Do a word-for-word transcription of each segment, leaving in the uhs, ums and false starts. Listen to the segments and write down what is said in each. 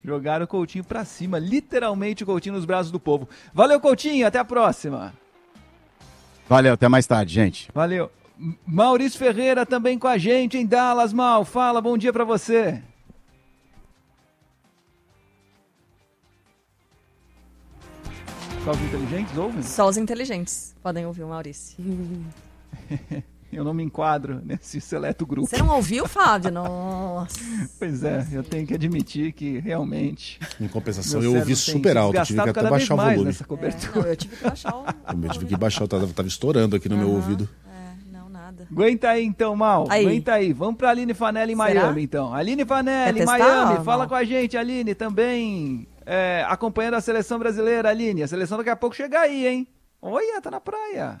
Jogaram o Coutinho pra cima, literalmente o Coutinho nos braços do povo. Valeu, Coutinho, até a próxima. Valeu, até mais tarde, gente. Valeu. Maurício Ferreira também com a gente em Dallas, Mal. Fala, bom dia pra você. Só os inteligentes ouvem? Só os inteligentes podem ouvir o Maurício. Eu não me enquadro nesse seleto grupo. Você não ouviu, Fábio? Nossa. Pois é, eu tenho que admitir que realmente... Em compensação, eu ouvi super alto. Eu tive que até baixar o volume. Nessa cobertura. É, não, eu tive que baixar o... Eu tive que baixar, eu tava, tava estourando aqui no uhum. meu ouvido. É, não, nada. Aguenta aí então, Mal. Aí. Aguenta aí. Vamos pra Aline Fanelli em Será? Miami, então. Aline Fanelli em Miami. Fala com a gente, Aline, também é, acompanhando a seleção brasileira, Aline. A seleção daqui a pouco chega aí, hein? Olha, tá na praia.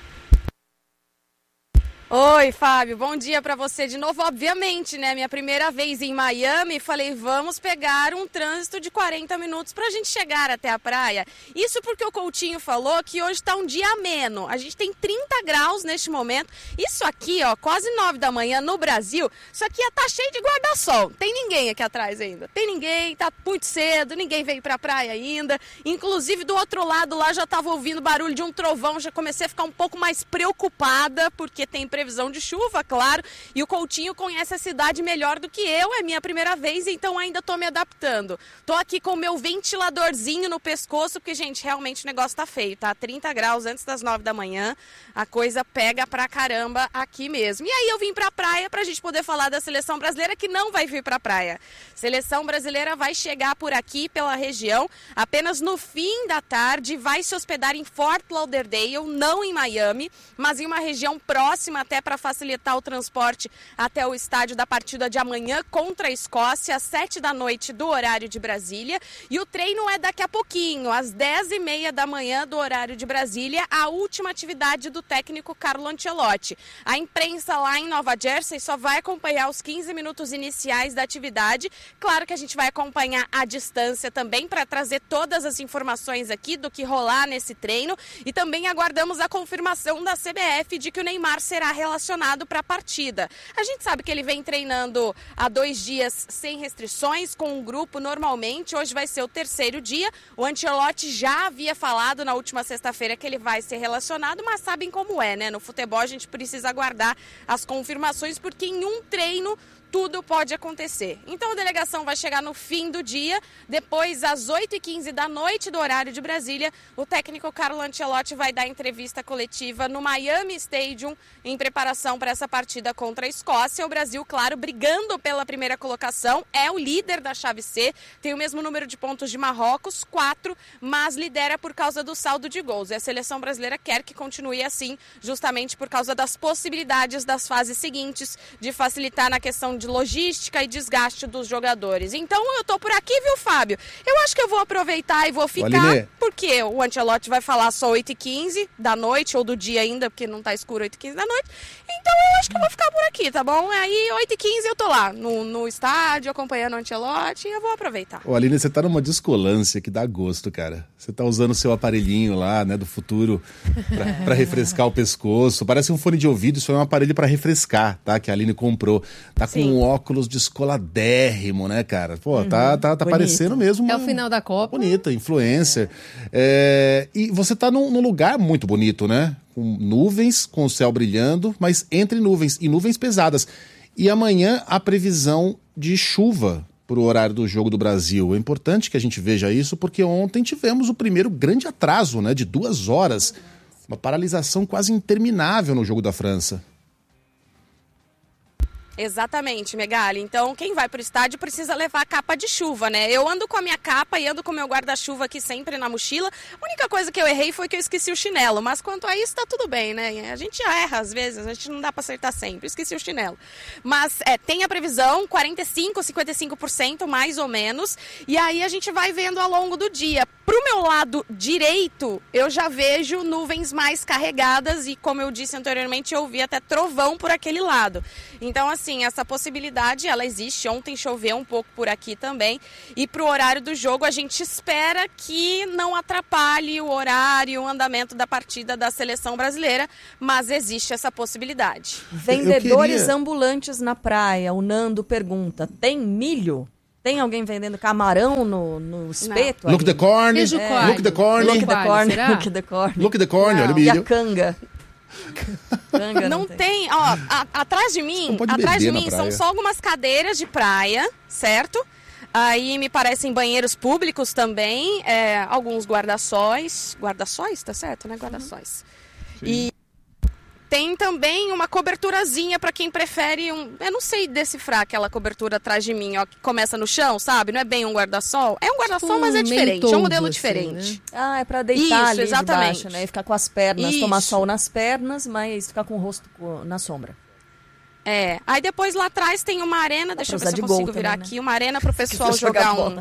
Oi, Fábio, bom dia pra você de novo. Obviamente, né, minha primeira vez em Miami, falei, vamos pegar um trânsito de quarenta minutos pra gente chegar até a praia. Isso porque o Coutinho falou que hoje tá um dia ameno. A gente tem trinta graus neste momento. Isso aqui, ó, quase nove da manhã no Brasil, isso aqui tá cheio de guarda-sol. Tem ninguém aqui atrás ainda. Tem ninguém, tá muito cedo, ninguém veio pra praia ainda. Inclusive, do outro lado lá já tava ouvindo barulho de um trovão, já comecei a ficar um pouco mais preocupada, porque tem previsão de chuva, claro, e o Coutinho conhece a cidade melhor do que eu, é minha primeira vez, então ainda tô me adaptando. Tô aqui com o meu ventiladorzinho no pescoço, porque, gente, realmente o negócio tá feio, tá? trinta graus antes das nove da manhã, a coisa pega pra caramba aqui mesmo. E aí eu vim pra praia pra gente poder falar da seleção brasileira, que não vai vir pra praia. Seleção brasileira vai chegar por aqui, pela região, apenas no fim da tarde, vai se hospedar em Fort Lauderdale, não em Miami, mas em uma região próxima até para facilitar o transporte até o estádio da partida de amanhã contra a Escócia, às sete da noite do horário de Brasília. E o treino é daqui a pouquinho, às dez e meia da manhã do horário de Brasília, a última atividade do técnico Carlo Ancelotti. A imprensa lá em Nova Jersey só vai acompanhar os quinze minutos iniciais da atividade. Claro que a gente vai acompanhar à distância também para trazer todas as informações aqui do que rolar nesse treino. E também aguardamos a confirmação da C B F de que o Neymar será relacionado para a partida. A gente sabe que ele vem treinando há dois dias sem restrições, com um grupo normalmente. Hoje vai ser o terceiro dia. O Ancelotti já havia falado na última sexta-feira que ele vai ser relacionado, mas sabem como é, né? No futebol a gente precisa aguardar as confirmações, porque em um treino tudo pode acontecer. Então a delegação vai chegar no fim do dia, depois às oito e quinze da noite do horário de Brasília, o técnico Carlo Ancelotti vai dar entrevista coletiva no Miami Stadium em preparação para essa partida contra a Escócia. O Brasil, claro, brigando pela primeira colocação, é o líder da chave C, tem o mesmo número de pontos de Marrocos, quatro, mas lidera por causa do saldo de gols. E a seleção brasileira quer que continue assim, justamente por causa das possibilidades das fases seguintes, de facilitar na questão de logística e desgaste dos jogadores. Então eu tô por aqui, viu, Fábio? Eu acho que eu vou aproveitar e vou ficar, porque o Ancelotti vai falar só oito e quinze da noite, ou do dia ainda, porque não tá escuro oito e quinze da noite. Então eu acho que eu vou ficar por aqui, tá bom? Aí oito e quinze eu tô lá, no, no estádio, acompanhando o Ancelotti, e eu vou aproveitar. Ô, Aline, você tá numa descolância que dá gosto, cara. Você tá usando o seu aparelhinho lá, né, do futuro, pra, pra refrescar o pescoço. Parece um fone de ouvido, isso é um aparelho pra refrescar, tá? Que a Aline comprou. Tá com Sim. um óculos descoladérrimo, né, cara? Pô, uhum, tá, tá, tá parecendo mesmo. Uma... É o final da Copa. Bonita, influencer. É. É... E você tá num, num lugar muito bonito, né? Com nuvens, com o céu brilhando, mas entre nuvens, e nuvens pesadas. E amanhã a previsão de chuva para o horário do Jogo do Brasil. É importante que a gente veja isso, porque ontem tivemos o primeiro grande atraso, né, de duas horas. Uma paralisação quase interminável no Jogo da França. Exatamente, Megali. Então, quem vai pro estádio precisa levar a capa de chuva, né? Eu ando com a minha capa e ando com o meu guarda-chuva aqui sempre na mochila. A única coisa que eu errei foi que eu esqueci o chinelo, mas quanto a isso tá tudo bem, né? A gente erra às vezes, a gente não dá pra acertar sempre. Esqueci o chinelo. Mas é, tem a previsão, quarenta e cinco, cinquenta e cinco por cento mais ou menos, e aí a gente vai vendo ao longo do dia. Pro meu lado direito, eu já vejo nuvens mais carregadas e, como eu disse anteriormente, eu vi até trovão por aquele lado. Então, assim, Sim, essa possibilidade, ela existe. Ontem choveu um pouco por aqui também. E para o horário do jogo, a gente espera que não atrapalhe o horário, o andamento da partida da seleção brasileira, mas existe essa possibilidade. Vendedores queria... ambulantes na praia. O Nando pergunta, tem milho? Tem alguém vendendo camarão no, no espeto? Look the corn. Queijo É. coalho. Look the corn. Look the Coalho, corn. será? Look the corn. Look the corn, olha o E a milho. canga. Canga Não tem, ó, a- atrás de Não mim, pode atrás de beber na mim são praia. só algumas cadeiras de praia, certo? Aí me parecem banheiros públicos também, é, alguns guarda-sóis, guarda-sóis, tá certo, né? Guarda-sóis. E tem também uma coberturazinha pra quem prefere um, eu não sei decifrar aquela cobertura atrás de mim, ó, que começa no chão, sabe? Não é bem um guarda-sol, é um guarda-sol, Tipo mas é um diferente, é meio um modelo toldo, diferente. assim, né? Ah, é pra deitar Isso, ali exatamente. debaixo, né? E ficar com as pernas, Isso. tomar sol nas pernas, mas ficar com o rosto co- na sombra. É, aí depois lá atrás tem uma arena, deixa eu pra ver se usar eu de consigo gol virar também, né? aqui, uma arena pro pessoal quiser jogar jogar um... bola.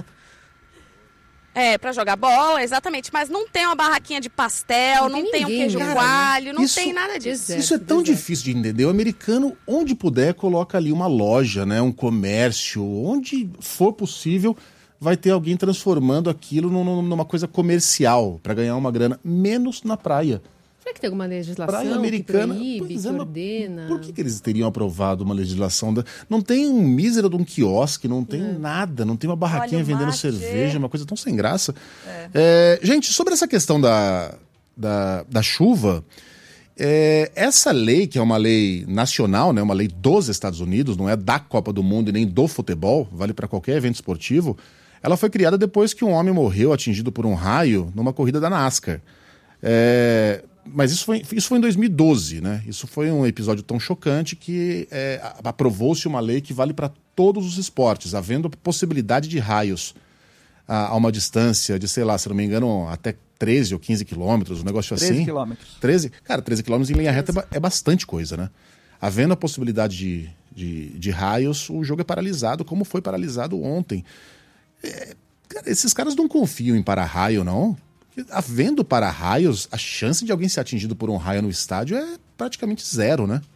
É, pra jogar bola, exatamente, mas não tem uma barraquinha de pastel, Não não, tem tem um ninguém, queijo cara, coalho, não isso- tem nada disso. Deserto, Isso é tão deserto. difícil de entender. O americano, onde puder, coloca ali uma loja, né? Um comércio. Onde for possível, vai ter alguém transformando aquilo num- numa coisa comercial para ganhar uma grana. Menos na praia. Será que tem alguma legislação Praia americana. que proíbe, Pois que é, mas ordena? Por que, que eles teriam aprovado uma legislação? Da... Não tem um mísero de um quiosque, não tem nada, não tem uma barraquinha Olha o vendendo mate. cerveja, uma coisa tão sem graça. É, gente, sobre essa questão da, da, da chuva, é, essa lei, que é uma lei nacional, né, uma lei dos Estados Unidos, não é da Copa do Mundo e nem do futebol, vale para qualquer evento esportivo, ela foi criada depois que um homem morreu atingido por um raio numa corrida da NASCAR. É, mas isso foi, isso foi em dois mil e doze, né? Isso foi um episódio tão chocante que é, a- aprovou-se uma lei que vale para todos os esportes, havendo possibilidade de raios a, a uma distância de, sei lá, se não me engano, até treze ou quinze quilômetros, um negócio treze assim. quilômetros. treze? Cara, treze quilômetros em linha reta é ba- é bastante coisa, né? Havendo a possibilidade de, de, de raios, o jogo é paralisado, como foi paralisado ontem. É, cara, esses caras não confiam em para-raio, não. Porque, havendo para-raios, a chance de alguém ser atingido por um raio no estádio é praticamente zero, né?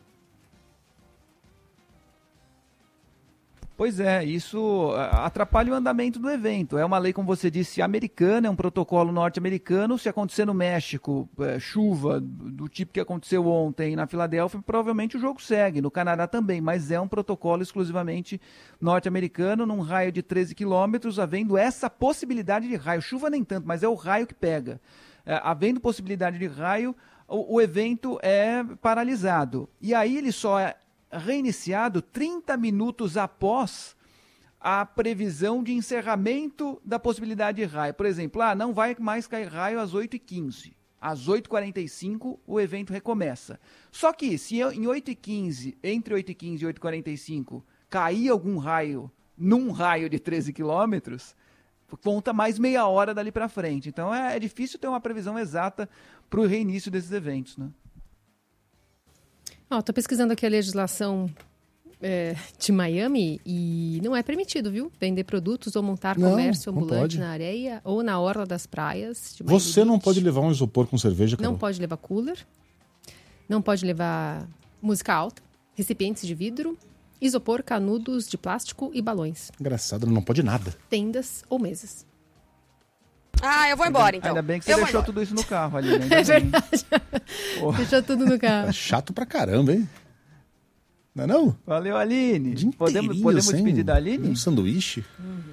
Pois é, isso ah, atrapalha o andamento do evento. É uma lei, como você disse, americana, é um protocolo norte-americano. Se acontecer no México, eh, chuva do tipo que aconteceu ontem na Filadélfia, provavelmente o jogo segue. No Canadá também, mas é um protocolo exclusivamente norte-americano, num raio de treze quilômetros, havendo essa possibilidade de raio. Chuva nem tanto, mas é o raio que pega. Eh, havendo possibilidade de raio, o, o evento é paralisado. E aí ele só é reiniciado trinta minutos após a previsão de encerramento da possibilidade de raio. Por exemplo, ah, não vai mais cair raio às oito e quinze. Às oito e quarenta e cinco o evento recomeça. Só que se eu, em oito e quinze, entre oito e quinze e oito e quarenta e cinco, cair algum raio num raio de treze quilômetros, conta mais meia hora dali para frente. Então é, é difícil ter uma previsão exata para o reinício desses eventos, né? Ó, tô pesquisando aqui a legislação é, de Miami e não é permitido, viu? Vender produtos ou montar Não, comércio não ambulante pode. na areia ou na orla das praias de Miami Você não Beach. pode levar um isopor com cerveja, Carol. Não pode levar cooler, não pode levar música alta, recipientes de vidro, isopor, canudos de plástico e balões, Engraçado, não pode nada. tendas ou mesas. Ah, eu vou embora então. Ainda bem que você eu vou deixou embora. tudo isso no carro ali, né? Ainda É bem. verdade. Porra. Deixou tudo no É carro. chato pra caramba, hein? Não é não? Valeu, Aline. Dia Podemos, inteirinho podemos sem despedir da Aline? Um sanduíche?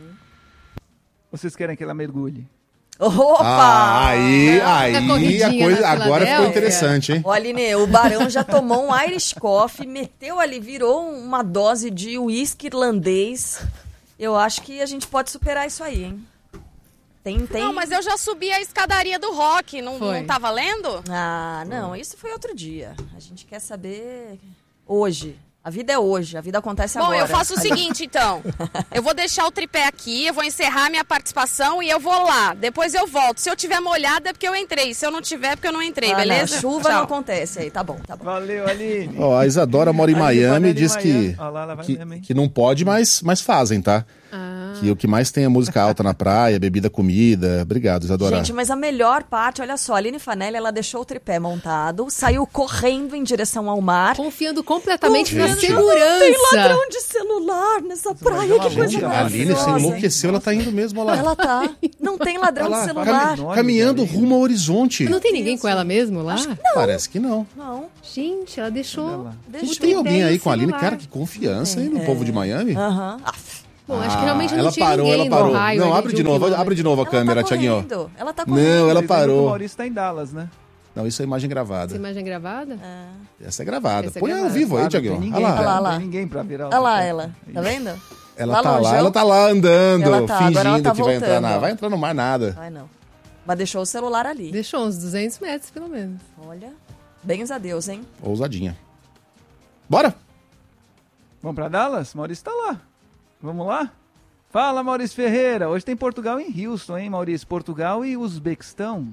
Vocês querem que ela mergulhe? Opa! Ah, aí, aí A corridinha a coisa na agora ficou Filadélfia. interessante, hein? Ó, Aline, o Barão já tomou um Irish Coffee, meteu ali, virou uma dose de uísque irlandês. Eu acho que a gente pode superar isso aí, hein? Tem, tem... Não, mas eu já subi a escadaria do rock, não, Foi. não tá valendo? Ah, não, isso foi outro dia. A gente quer saber hoje. A vida é hoje, a vida acontece Bom, agora. eu faço o seguinte, então. Eu vou deixar o tripé aqui, eu vou encerrar minha participação e eu vou lá. Depois eu volto. Se eu tiver molhada é porque eu entrei. Se eu não tiver é porque eu não entrei, Ah, beleza? não, chuva Tchau. não acontece aí, tá bom, tá bom. Valeu, Aline. Ó, a Isadora mora em Aí ele Miami vai e diz em que, Miami. Ó lá, ela vai que, mesmo, hein? que não pode, mas, mas fazem, tá? Ah. Que o que mais tem é música alta na praia, bebida, comida. Obrigado, Isadora. Gente, mas a melhor parte, olha só, a Aline Fanelli, ela deixou o tripé montado, saiu correndo em direção ao mar. Confiando completamente na Gente. segurança. Tem ladrão de celular nessa praia, é uma que coisa gente, a maravilhosa, Aline se maravilhosa. enlouqueceu, ela tá indo mesmo, olha lá. Ela tá. Não tem ladrão Olha lá, de celular. cami- caminhando Aline. rumo ao horizonte. Não tem ninguém com ela mesmo lá? Parece que não. Não. Gente, ela deixou. Olha lá. Deixa o Tem alguém tripé e aí o com a Aline? celular. Cara, que confiança, hein, no povo de Miami. Aham. Aff. Bom, acho que realmente não ela tinha parou, ninguém ela parou. no raio Não, ali abre de de um novo, quilômetro. abre de novo a Ela câmera, tá Thiaguinho. correndo. Ela tá correndo. Não, ela Vocês lembram que parou. O Maurício tá em Dallas, né? Não, isso é imagem gravada. Essa imagem é gravada? Essa é gravada. Essa é Põe ao gravada. vivo aí, Ah, não Thiaguinho. tem Olha ninguém, lá. pra- Olha lá, não lá. tem ninguém pra virar. Olha lá ela. Tá vendo? Ela Lá tá lá, longeão. ela tá lá andando, Ela tá, fingindo agora ela tá que vai entrar na... voltando. Vai entrar no mar nada. Vai não. Mas deixou o celular ali. Deixou uns duzentos metros, pelo menos. Olha, bens a Deus, hein? Ousadinha. Bora? Vamos pra Dallas? Maurício tá lá. Vamos lá? Fala, Maurício Ferreira. Hoje tem Portugal em Houston, hein, Maurício? Portugal e Uzbequistão.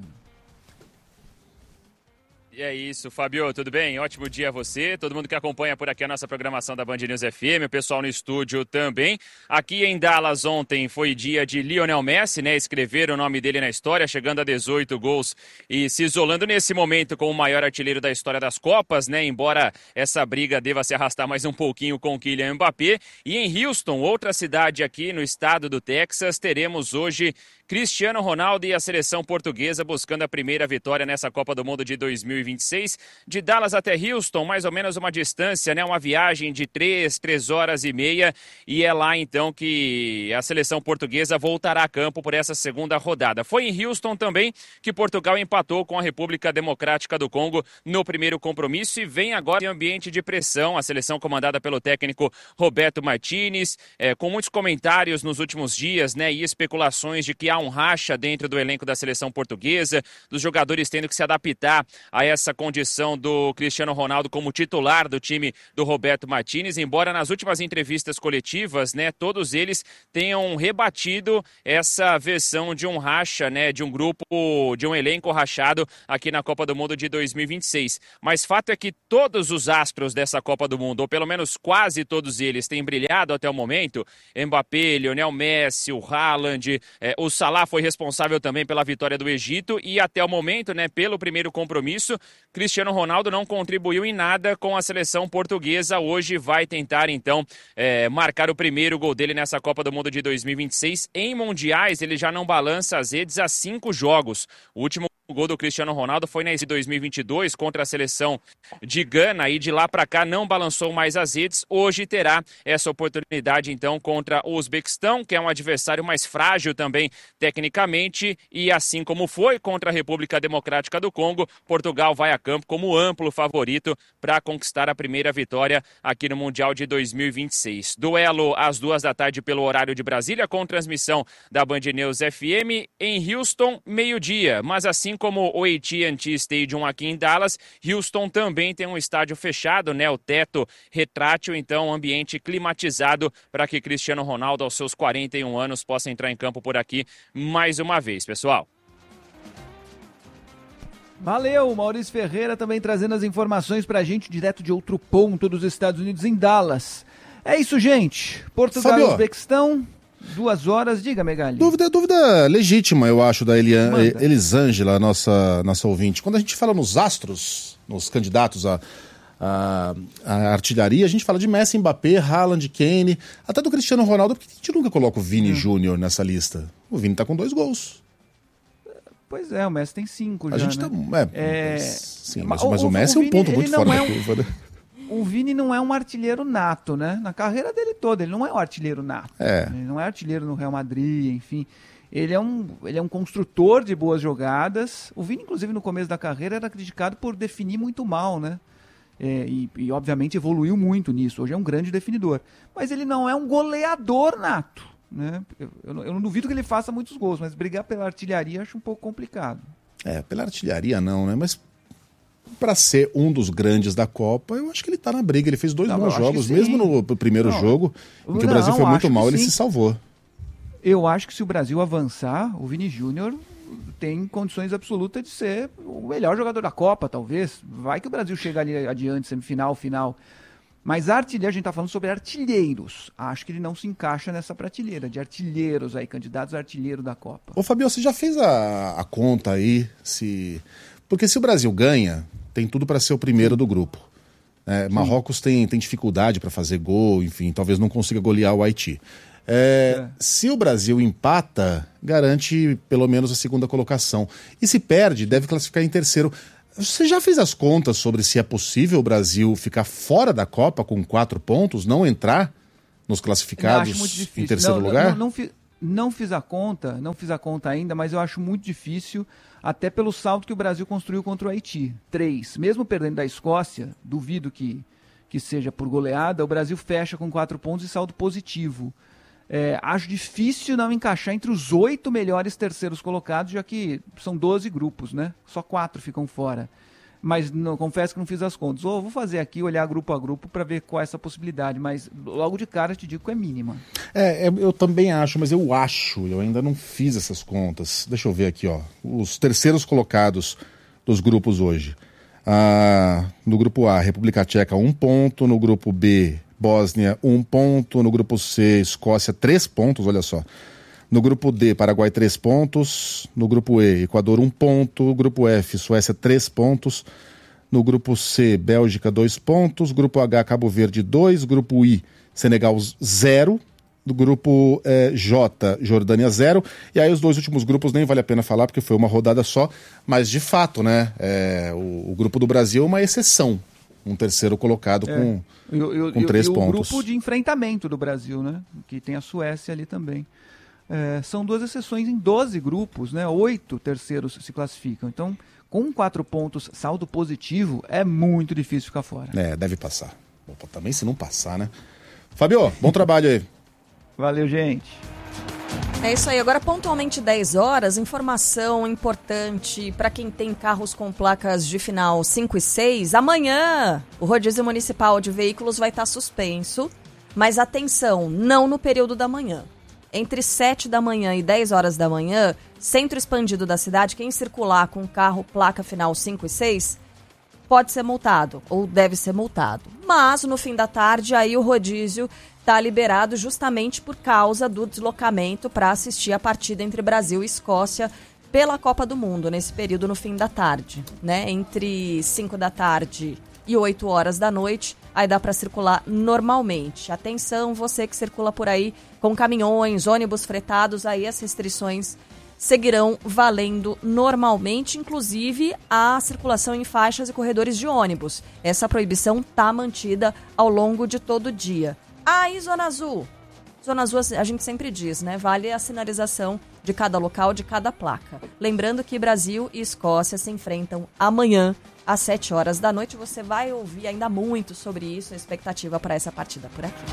E é isso, Fabio, tudo bem? Ótimo dia a você, todo mundo que acompanha por aqui a nossa programação da Band News F M, o pessoal no estúdio também. Aqui em Dallas ontem foi dia de Lionel Messi, né? Escrever o nome dele na história, chegando a dezoito gols e se isolando nesse momento como o maior artilheiro da história das Copas, né? Embora essa briga deva se arrastar mais um pouquinho com o Kylian Mbappé. E em Houston, outra cidade aqui no estado do Texas, teremos hoje Cristiano Ronaldo e a seleção portuguesa buscando a primeira vitória nessa Copa do Mundo de dois mil e vinte e seis. De Dallas até Houston, mais ou menos uma distância, né? Uma viagem de três, três horas e meia. E é lá então que a seleção portuguesa voltará a campo por essa segunda rodada. Foi em Houston também que Portugal empatou com a República Democrática do Congo no primeiro compromisso e vem agora em ambiente de pressão. A seleção comandada pelo técnico Roberto Martínez, é, com muitos comentários nos últimos dias, né? E especulações de que há um racha dentro do elenco da seleção portuguesa, dos jogadores tendo que se adaptar a essa condição do Cristiano Ronaldo como titular do time do Roberto Martínez, embora nas últimas entrevistas coletivas, né, todos eles tenham rebatido essa versão de um racha, né, de um grupo, de um elenco rachado aqui na Copa do Mundo de dois mil e vinte e seis. Mas fato é que todos os astros dessa Copa do Mundo, ou pelo menos quase todos eles, têm brilhado até o momento. Mbappé, Lionel Messi, o Haaland, eh, o Salah foi responsável também pela vitória do Egito e até o momento, né, pelo primeiro compromisso, Cristiano Ronaldo não contribuiu em nada com a seleção portuguesa. Hoje vai tentar, então, é, marcar o primeiro gol dele nessa Copa do Mundo de dois mil e vinte e seis. Em mundiais, ele já não balança as redes há cinco jogos. O último gol do Cristiano Ronaldo foi nesse dois mil e vinte e dois contra a seleção de Gana e de lá para cá não balançou mais as redes. Hoje terá essa oportunidade, então, contra o Uzbequistão, que é um adversário mais frágil também tecnicamente, e assim como foi contra a República Democrática do Congo, Portugal vai a campo como amplo favorito para conquistar a primeira vitória aqui no Mundial de dois mil e vinte e seis. Duelo às duas da tarde pelo horário de Brasília, com transmissão da Band News F M. Em Houston, meio-dia, mas assim como o A T and T Stadium aqui em Dallas, Houston também tem um estádio fechado, né? O teto retrátil, então ambiente climatizado para que Cristiano Ronaldo, aos seus quarenta e um anos, possa entrar em campo por aqui mais uma vez, pessoal. Valeu, Maurício Ferreira também trazendo as informações pra gente direto de outro ponto dos Estados Unidos, em Dallas. É isso, gente. Portugal e Uzbequistão, duas horas. Diga, Megali. Dúvida, dúvida legítima, eu acho, da Elian, Manda. Elisângela, nossa, nossa ouvinte. Quando a gente fala nos astros, nos candidatos a, a, a artilharia, a gente fala de Messi, Mbappé, Haaland, Kane, até do Cristiano Ronaldo, porque a gente nunca coloca o Vini hum. Júnior nessa lista. O Vini tá com dois gols. Pois é, o Messi tem cinco a já, gente né? tá, é, é... Sim, mas, mas o, o Messi o Vini, é um ponto muito fora é da um... curva, né? O Vini não é um artilheiro nato, né? Na carreira dele toda, ele não é um artilheiro nato. É. Ele não é artilheiro no Real Madrid, enfim. Ele é, um, ele é um construtor de boas jogadas. O Vini, inclusive, no começo da carreira, era criticado por definir muito mal, né? É, e, e, obviamente, evoluiu muito nisso. Hoje é um grande definidor. Mas ele não é um goleador nato, né? Eu, eu, eu não duvido que ele faça muitos gols, mas brigar pela artilharia acho um pouco complicado. É, pela artilharia não, né? Mas para ser um dos grandes da Copa, eu acho que ele tá na briga. Ele fez dois não, bons jogos, mesmo no primeiro não, jogo, em que o Brasil foi muito mal, ele sim. se salvou. Eu acho que se o Brasil avançar, o Vini Júnior tem condições absolutas de ser o melhor jogador da Copa, talvez. Vai que o Brasil chega ali adiante, semifinal, final. Mas artilheiro, a gente tá falando sobre artilheiros. Acho que ele não se encaixa nessa prateleira de artilheiros aí, candidatos a artilheiro da Copa. Ô, Fabio, você já fez a, a conta aí? Se... Porque se o Brasil ganha, tem tudo para ser o primeiro do grupo. É, Marrocos tem, tem dificuldade para fazer gol, enfim, talvez não consiga golear o Haiti. É, é. Se o Brasil empata, garante pelo menos a segunda colocação. E se perde, deve classificar em terceiro. Você já fez as contas sobre se é possível o Brasil ficar fora da Copa com quatro pontos, não entrar nos classificados acho muito difícil. em terceiro não, lugar? Não, não, fi, não fiz a conta, não fiz a conta ainda, mas eu acho muito difícil, até pelo saldo que o Brasil construiu contra o Haiti. Três. Mesmo perdendo da Escócia, duvido que, que seja por goleada, o Brasil fecha com quatro pontos e saldo positivo. É, acho difícil não encaixar entre os oito melhores terceiros colocados, já que são doze grupos, né? Só quatro ficam fora. Mas não, confesso que não fiz as contas. Oh, vou fazer aqui, olhar grupo a grupo para ver qual é essa possibilidade, mas logo de cara te digo que é mínima. É, eu também acho, mas eu acho, eu ainda não fiz essas contas. Deixa eu ver aqui, ó. Os terceiros colocados dos grupos hoje. Ah, no grupo A, República Tcheca, um ponto. No grupo B, Bósnia, um ponto. No grupo C, Escócia, três pontos, olha só. No grupo D, Paraguai, três pontos. No grupo E, Equador, um ponto. Grupo F, Suécia, três pontos. No grupo C, Bélgica, dois pontos. Grupo H, Cabo Verde, dois. Grupo I, Senegal, zero. Do grupo eh, J, Jordânia, zero. E aí os dois últimos grupos nem vale a pena falar, porque foi uma rodada só. Mas, de fato, né, é, o, o grupo do Brasil é uma exceção. Um terceiro colocado é. com, eu, eu, com três eu, pontos. E o grupo de enfrentamento do Brasil, né? Que tem a Suécia ali também. É, são duas exceções em doze grupos, né? Oito terceiros se classificam. Então, com quatro pontos, saldo positivo, é muito difícil ficar fora. É, deve passar. Opa, também se não passar, né? Fabio, bom trabalho aí. Valeu, gente. É isso aí. Agora, pontualmente dez horas, informação importante para quem tem carros com placas de final cinco e seis. Amanhã, o rodízio municipal de veículos vai estar suspenso, mas atenção, não no período da manhã. Entre sete da manhã e dez horas da manhã, centro expandido da cidade, quem circular com carro placa final cinco e seis pode ser multado ou deve ser multado. Mas no fim da tarde, aí o rodízio está liberado justamente por causa do deslocamento para assistir a partida entre Brasil e Escócia pela Copa do Mundo, nesse período no fim da tarde, né? Entre cinco da tarde e oito horas da noite, aí dá para circular normalmente. Atenção, você que circula por aí com caminhões, ônibus fretados, aí as restrições seguirão valendo normalmente, inclusive a circulação em faixas e corredores de ônibus. Essa proibição está mantida ao longo de todo o dia. Ah, e Zona Azul? Zona Azul, a gente sempre diz, né? Vale a sinalização de cada local, de cada placa. Lembrando que Brasil e Escócia se enfrentam amanhã, às sete horas da noite. Você vai ouvir ainda muito sobre isso, a expectativa para essa partida por aqui.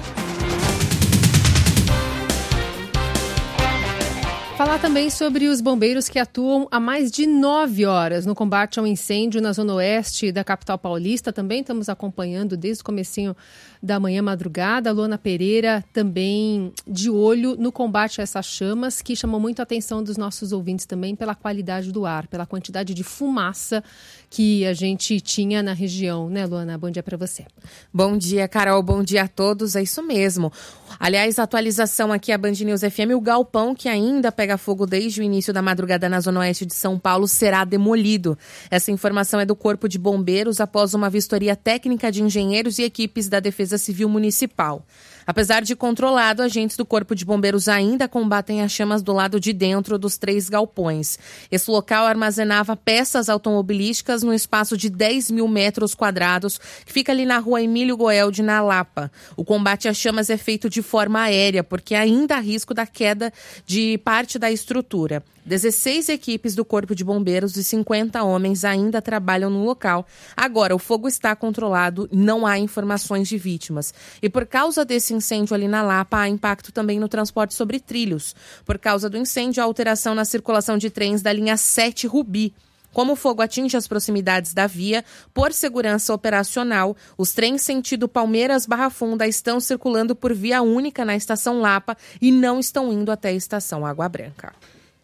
Falar também sobre os bombeiros que atuam há mais de nove horas no combate ao incêndio na zona oeste da capital paulista. Também estamos acompanhando desde o comecinho da manhã, madrugada. A Luana Pereira também de olho no combate a essas chamas, que chamam muito a atenção dos nossos ouvintes também pela qualidade do ar, pela quantidade de fumaça que a gente tinha na região, né, Luana? Bom dia para você. Bom dia, Carol. Bom dia a todos. É isso mesmo. Aliás, atualização aqui a Band News F M, o galpão que ainda pega fogo desde o início da madrugada na zona oeste de São Paulo será demolido. Essa informação é do Corpo de Bombeiros após uma vistoria técnica de engenheiros e equipes da Defesa Civil Municipal. Apesar de controlado, agentes do Corpo de Bombeiros ainda combatem as chamas do lado de dentro dos três galpões. Esse local armazenava peças automobilísticas num espaço de dez mil metros quadrados, que fica ali na rua Emílio Goeldi, na Lapa. O combate às chamas é feito de forma aérea, porque ainda há risco da queda de parte da estrutura. dezesseis equipes do Corpo de Bombeiros e cinquenta homens ainda trabalham no local. Agora, o fogo está controlado, não há informações de vítimas. E por causa desse incêndio ali na Lapa, há impacto também no transporte sobre trilhos. Por causa do incêndio, há alteração na circulação de trens da linha sete Rubi. Como o fogo atinge as proximidades da via, por segurança operacional, os trens sentido Palmeiras-Barra Funda estão circulando por via única na estação Lapa e não estão indo até a estação Água Branca.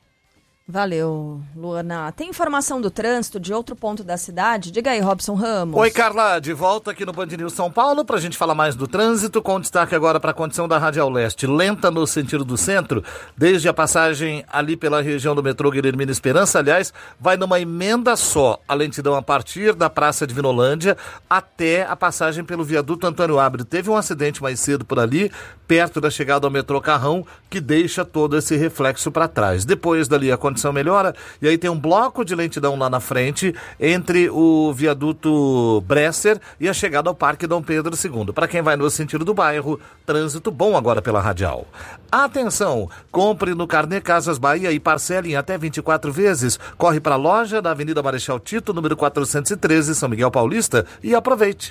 Valeu, Luana. Tem informação do trânsito de outro ponto da cidade? Diga aí, Robson Ramos. Oi, Carla. De volta aqui no Band News São Paulo para a gente falar mais do trânsito, com destaque agora para a condição da Radial Leste. Lenta no sentido do centro, desde a passagem ali pela região do metrô Guilhermina Esperança. Aliás, vai numa emenda só a lentidão a partir da Praça de Vinolândia até a passagem pelo viaduto Antônio Abre. Teve um acidente mais cedo por ali, perto da chegada ao metrô Carrão, que deixa todo esse reflexo para trás. Depois dali a condição condição melhora. E aí tem um bloco de lentidão lá na frente, entre o viaduto Bresser e a chegada ao Parque Dom Pedro segundo. Para quem vai no sentido do bairro, trânsito bom agora pela Radial. Atenção, compre no Carnê Casas Bahia e parcele em até vinte e quatro vezes. Corre para a loja da Avenida Marechal Tito, número quatrocentos e treze, São Miguel Paulista, e aproveite.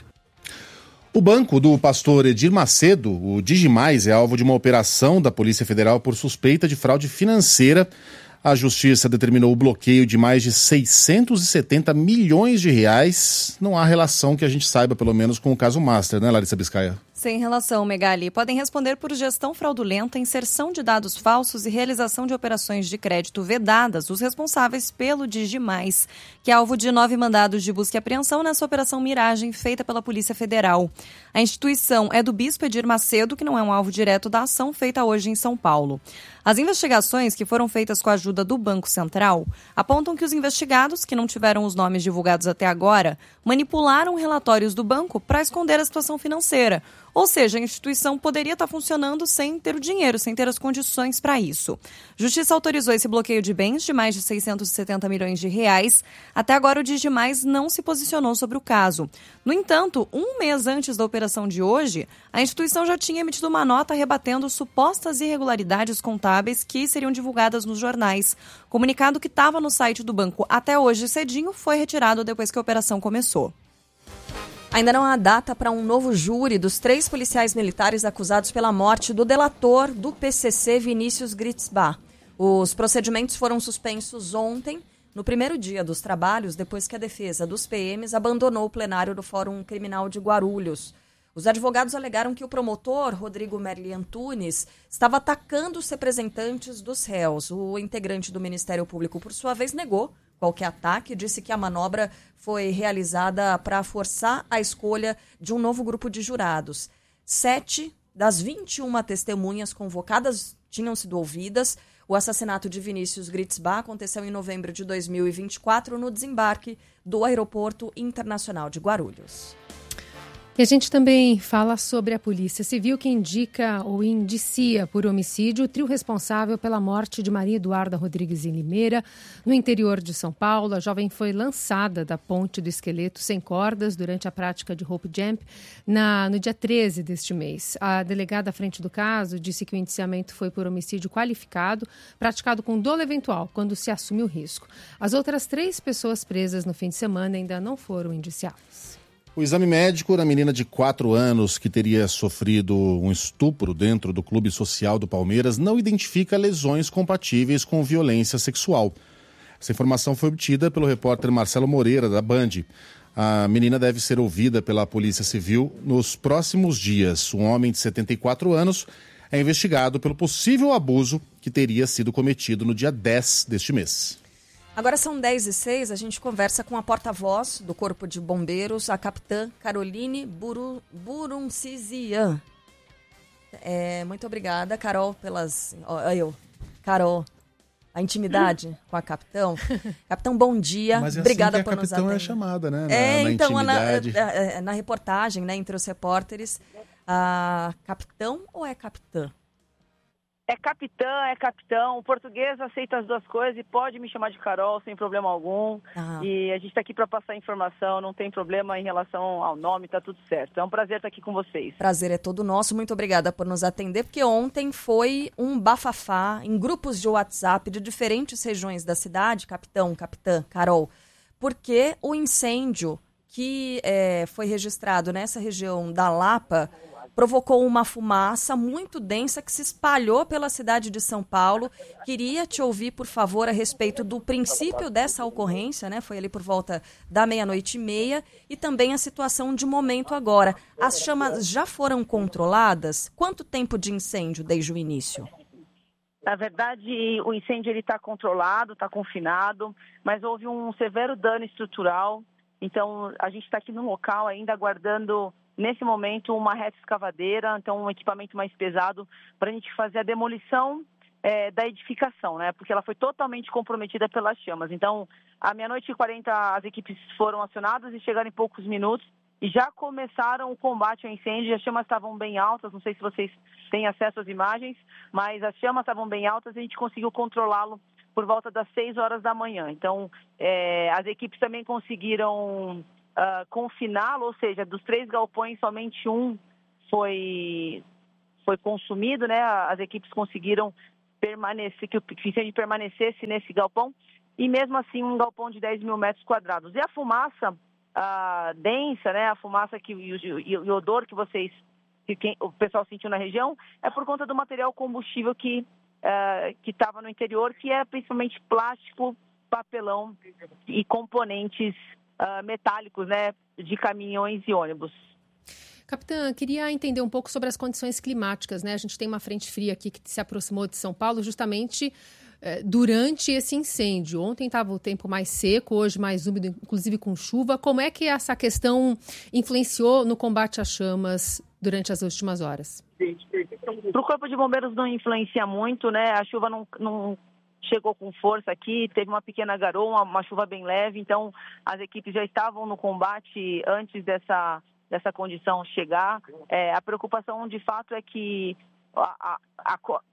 O banco do pastor Edir Macedo, o Digimais, é alvo de uma operação da Polícia Federal por suspeita de fraude financeira. A Justiça determinou o bloqueio de mais de seiscentos e setenta milhões de reais. Não há relação que a gente saiba, pelo menos, com o caso Master, né, Larissa Biscaia? Sem relação, Megali. Podem responder por gestão fraudulenta, inserção de dados falsos e realização de operações de crédito vedadas os responsáveis pelo Digimais, que é alvo de nove mandados de busca e apreensão nessa operação Miragem feita pela Polícia Federal. A instituição é do bispo Edir Macedo, que não é um alvo direto da ação feita hoje em São Paulo. As investigações, que foram feitas com a ajuda do Banco Central, apontam que os investigados, que não tiveram os nomes divulgados até agora, manipularam relatórios do banco para esconder a situação financeira. Ou seja, a instituição poderia estar funcionando sem ter o dinheiro, sem ter as condições para isso. Justiça autorizou esse bloqueio de bens de mais de seiscentos e setenta milhões de reais. Até agora, o Digimais não se posicionou sobre o caso. No entanto, um mês antes da operação de hoje, a instituição já tinha emitido uma nota rebatendo supostas irregularidades contábeis que seriam divulgadas nos jornais. O comunicado que estava no site do banco até hoje cedinho foi retirado depois que a operação começou. Ainda não há data para um novo júri dos três policiais militares acusados pela morte do delator do P C C, Vinícius Gritzbach. Os procedimentos foram suspensos ontem, no primeiro dia dos trabalhos, depois que a defesa dos P Ms abandonou o plenário do Fórum Criminal de Guarulhos. Os advogados alegaram que o promotor, Rodrigo Merli Antunes, estava atacando os representantes dos réus. O integrante do Ministério Público, por sua vez, negou qualquer ataque e disse que a manobra foi realizada para forçar a escolha de um novo grupo de jurados. Sete das vinte e uma testemunhas convocadas tinham sido ouvidas. O assassinato de Vinícius Gritzbach aconteceu em novembro de dois mil e vinte e quatro no desembarque do Aeroporto Internacional de Guarulhos. E a gente também fala sobre a Polícia Civil, que indica ou indicia por homicídio o trio responsável pela morte de Maria Eduarda Rodrigues em Limeira, no interior de São Paulo. A jovem foi lançada da ponte do esqueleto sem cordas durante a prática de rope jump na, no dia treze deste mês. A delegada à frente do caso disse que o indiciamento foi por homicídio qualificado, praticado com dolo eventual, quando se assume o risco. As outras três pessoas presas no fim de semana ainda não foram indiciadas. O exame médico da menina de quatro anos que teria sofrido um estupro dentro do clube social do Palmeiras não identifica lesões compatíveis com violência sexual. Essa informação foi obtida pelo repórter Marcelo Moreira, da Band. A menina deve ser ouvida pela Polícia Civil nos próximos dias. Um homem de setenta e quatro anos é investigado pelo possível abuso que teria sido cometido no dia dez deste mês. Agora são dez e seis, a gente conversa com a porta-voz do Corpo de Bombeiros, a capitã Caroline Buru, Buruncizian. É, muito obrigada, Carol, pelas... Ó, eu, Carol, a intimidade com a capitão. Capitão, bom dia. Mas é obrigada assim que a por nos capitão atender. é chamada, né? Na, é, na então, intimidade. na, na reportagem, né, entre os repórteres, a capitão ou é capitã? É capitã, é capitão. O português aceita as duas coisas e pode me chamar de Carol sem problema algum. Ah. E a gente está aqui para passar informação, não tem problema em relação ao nome, tá tudo certo. É um prazer estar aqui com vocês. Prazer é todo nosso. Muito obrigada por nos atender, porque ontem foi um bafafá em grupos de WhatsApp de diferentes regiões da cidade, capitão, capitã, Carol, porque o incêndio que é, foi registrado nessa região da Lapa provocou uma fumaça muito densa que se espalhou pela cidade de São Paulo. Queria te ouvir, por favor, a respeito do princípio dessa ocorrência, né? Foi ali por volta da meia-noite e meia, e também a situação de momento agora. As chamas já foram controladas? Quanto tempo de incêndio desde o início? Na verdade, o incêndio está controlado, está confinado, mas houve um severo dano estrutural. Então, a gente está aqui no local ainda aguardando, nesse momento, uma reta escavadeira, então um equipamento mais pesado, para a gente fazer a demolição é, da edificação, né? Porque ela foi totalmente comprometida pelas chamas. Então, à meia-noite e quarenta, as equipes foram acionadas e chegaram em poucos minutos e já começaram o combate ao incêndio. As chamas estavam bem altas, não sei se vocês têm acesso às imagens, mas as chamas estavam bem altas e a gente conseguiu controlá-lo por volta das seis horas da manhã. Então, é, as equipes também conseguiram uh, confiná-lo, ou seja, dos três galpões, somente um foi, foi consumido, né? As equipes conseguiram permanecer, que o incêndio permanecesse nesse galpão, e mesmo assim um galpão de dez mil metros quadrados. E a fumaça uh, densa, né? A fumaça que, e, o, e o odor que vocês, que quem, o pessoal sentiu na região, é por conta do material combustível que Uh, que estava no interior, que é principalmente plástico, papelão e componentes uh, metálicos, né, de caminhões e ônibus. Capitã, queria entender um pouco sobre as condições climáticas, né? A gente tem uma frente fria aqui que se aproximou de São Paulo justamente eh, durante esse incêndio. Ontem estava o tempo mais seco, hoje mais úmido, inclusive com chuva. Como é que essa questão influenciou no combate às chamas durante as últimas horas? Para o Corpo de Bombeiros não influencia muito, né? A chuva não, não chegou com força aqui, teve uma pequena garoa, uma, uma chuva bem leve, então as equipes já estavam no combate antes dessa, dessa condição chegar. É, a preocupação, de fato, é que a, a,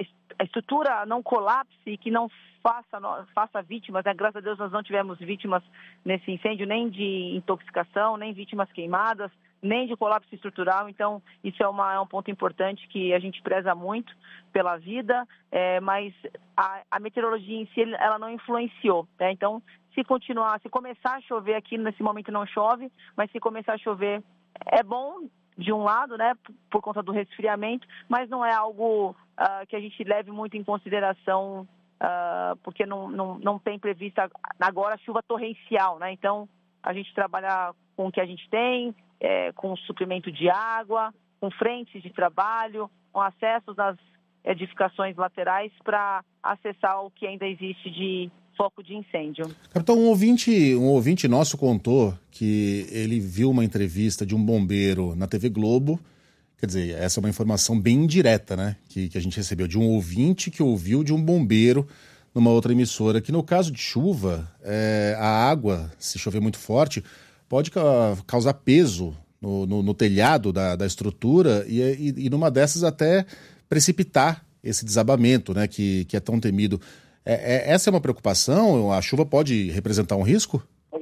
a estrutura não colapse e que não faça, faça vítimas, né? Graças a Deus nós não tivemos vítimas nesse incêndio, nem de intoxicação, nem vítimas queimadas, nem de colapso estrutural. Então, isso é, uma, é um ponto importante que a gente preza muito pela vida, é, mas a, a meteorologia em si, ela não influenciou, né? Então, se continuar, se começar a chover aqui, nesse momento não chove, mas se começar a chover, é bom de um lado, né, por, por conta do resfriamento, mas não é algo uh, que a gente leve muito em consideração, uh, porque não, não, não tem prevista agora chuva torrencial, né? Então, a gente trabalha com o que a gente tem, É, com suprimento de água, com frentes de trabalho, com acessos nas edificações laterais para acessar o que ainda existe de foco de incêndio. Capitão, um ouvinte, um ouvinte nosso contou que ele viu uma entrevista de um bombeiro na T V Globo. Quer dizer, essa é uma informação bem indireta, né? Que, que a gente recebeu de um ouvinte que ouviu de um bombeiro numa outra emissora, que no caso de chuva, é, a água, se chover muito forte, pode ca- causar peso no, no, no telhado da, da estrutura e, e, e numa dessas até precipitar esse desabamento, né, que, que é tão temido. É, é, essa é uma preocupação? A chuva pode representar um risco?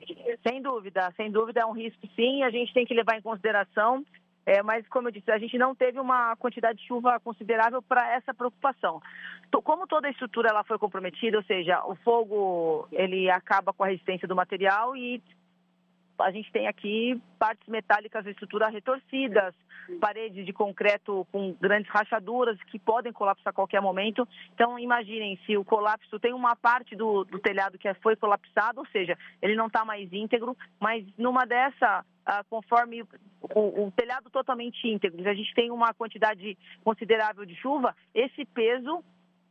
Sem dúvida, sem dúvida é um risco, sim. A gente tem que levar em consideração, é, mas como eu disse, a gente não teve uma quantidade de chuva considerável para essa preocupação. Como toda a estrutura ela foi comprometida, ou seja, o fogo ele acaba com a resistência do material e a gente tem aqui partes metálicas da estrutura retorcidas, paredes de concreto com grandes rachaduras que podem colapsar a qualquer momento. Então, imaginem, se o colapso tem uma parte do, do telhado que foi colapsado, ou seja, ele não está mais íntegro, mas numa dessa, ah, conforme o, o telhado totalmente íntegro, a gente tem uma quantidade considerável de chuva, esse peso,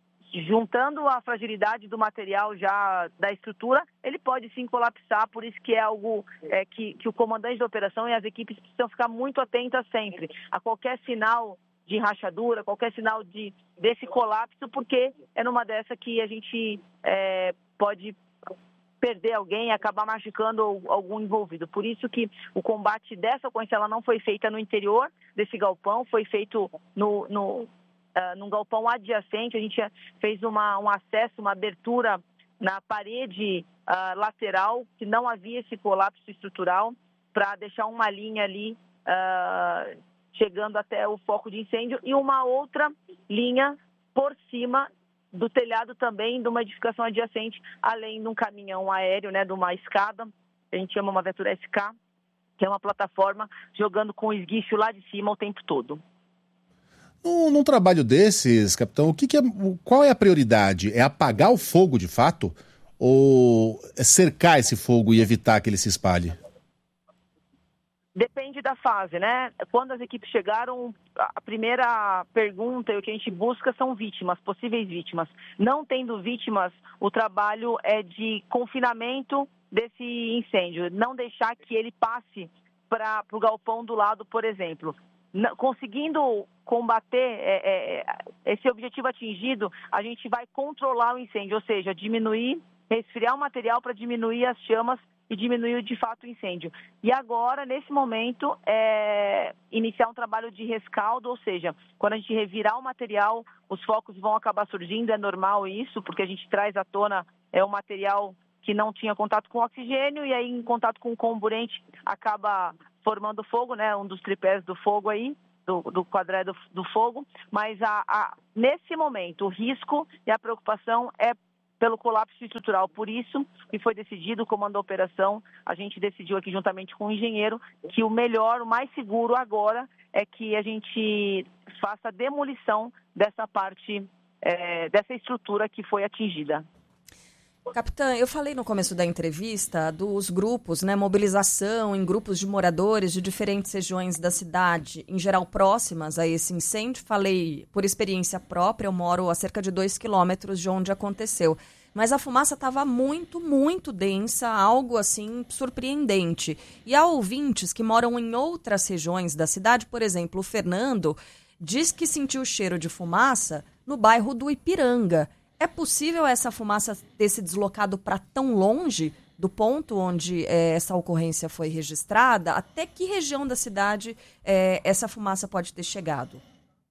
juntando a fragilidade do material já da estrutura, ele pode sim colapsar, por isso que é algo é, que, que o comandante da operação e as equipes precisam ficar muito atentas sempre a qualquer sinal de rachadura, qualquer sinal de, desse colapso, porque é numa dessa que a gente é, pode perder alguém e acabar machucando algum envolvido. Por isso que o combate dessa ocorrência ela não foi feita no interior desse galpão, foi feito no... no Uh, num galpão adjacente. A gente fez uma, um acesso, uma abertura na parede uh, lateral, que não havia esse colapso estrutural, para deixar uma linha ali uh, chegando até o foco de incêndio e uma outra linha por cima do telhado também de uma edificação adjacente, além de um caminhão aéreo, né, de uma escada, a gente chama uma Vetura S K, que é uma plataforma jogando com esguicho lá de cima o tempo todo. Num, num trabalho desses, capitão, o que que é, qual é a prioridade? É apagar o fogo de fato? Ou é cercar esse fogo e evitar que ele se espalhe? Depende da fase, né? Quando as equipes chegaram, a primeira pergunta e o que a gente busca são vítimas, possíveis vítimas. Não tendo vítimas, o trabalho é de confinamento desse incêndio, não deixar que ele passe para o galpão do lado, por exemplo. Conseguindo combater é, é, esse objetivo atingido, a gente vai controlar o incêndio, ou seja, diminuir, resfriar o material para diminuir as chamas e diminuir de fato o incêndio. E agora, nesse momento, é iniciar um trabalho de rescaldo, ou seja, quando a gente revirar o material, os focos vão acabar surgindo, é normal isso, porque a gente traz à tona é um material que não tinha contato com oxigênio e aí em contato com o comburente acaba formando fogo, né? Um dos tripés do fogo aí, do, do quadrado do, do fogo. Mas a, a, nesse momento o risco e a preocupação é pelo colapso estrutural. Por isso que foi decidido, o comando da operação, a gente decidiu aqui juntamente com o engenheiro que o melhor, o mais seguro agora é que a gente faça a demolição dessa parte, é, dessa estrutura que foi atingida. Capitã, eu falei no começo da entrevista dos grupos, né, mobilização em grupos de moradores de diferentes regiões da cidade, em geral próximas a esse incêndio. Falei por experiência própria, eu moro a cerca de dois quilômetros de onde aconteceu. Mas a fumaça estava muito, muito densa, algo assim surpreendente. E há ouvintes que moram em outras regiões da cidade, por exemplo, o Fernando diz que sentiu o cheiro de fumaça no bairro do Ipiranga. É possível essa fumaça ter se deslocado para tão longe do ponto onde é, essa ocorrência foi registrada? Até que região da cidade é, essa fumaça pode ter chegado?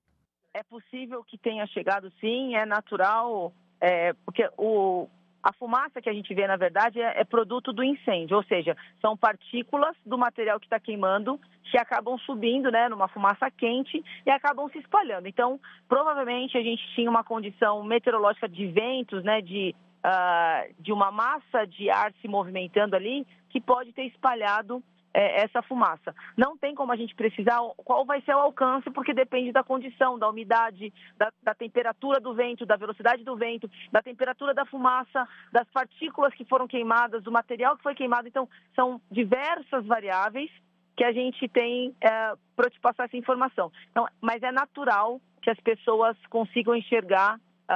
É possível que tenha chegado, sim, é natural, é, porque o, a fumaça que a gente vê, na verdade, é, é produto do incêndio, ou seja, são partículas do material que está queimando que acabam subindo, né, numa fumaça quente e acabam se espalhando. Então, provavelmente a gente tinha uma condição meteorológica de ventos, né, de, uh, de uma massa de ar se movimentando ali que pode ter espalhado é, essa fumaça. Não tem como a gente precisar qual vai ser o alcance, porque depende da condição, da umidade, da, da temperatura do vento, da velocidade do vento, da temperatura da fumaça, das partículas que foram queimadas, do material que foi queimado. Então, são diversas variáveis que a gente tem é, para te passar essa informação. Então, mas é natural que as pessoas consigam enxergar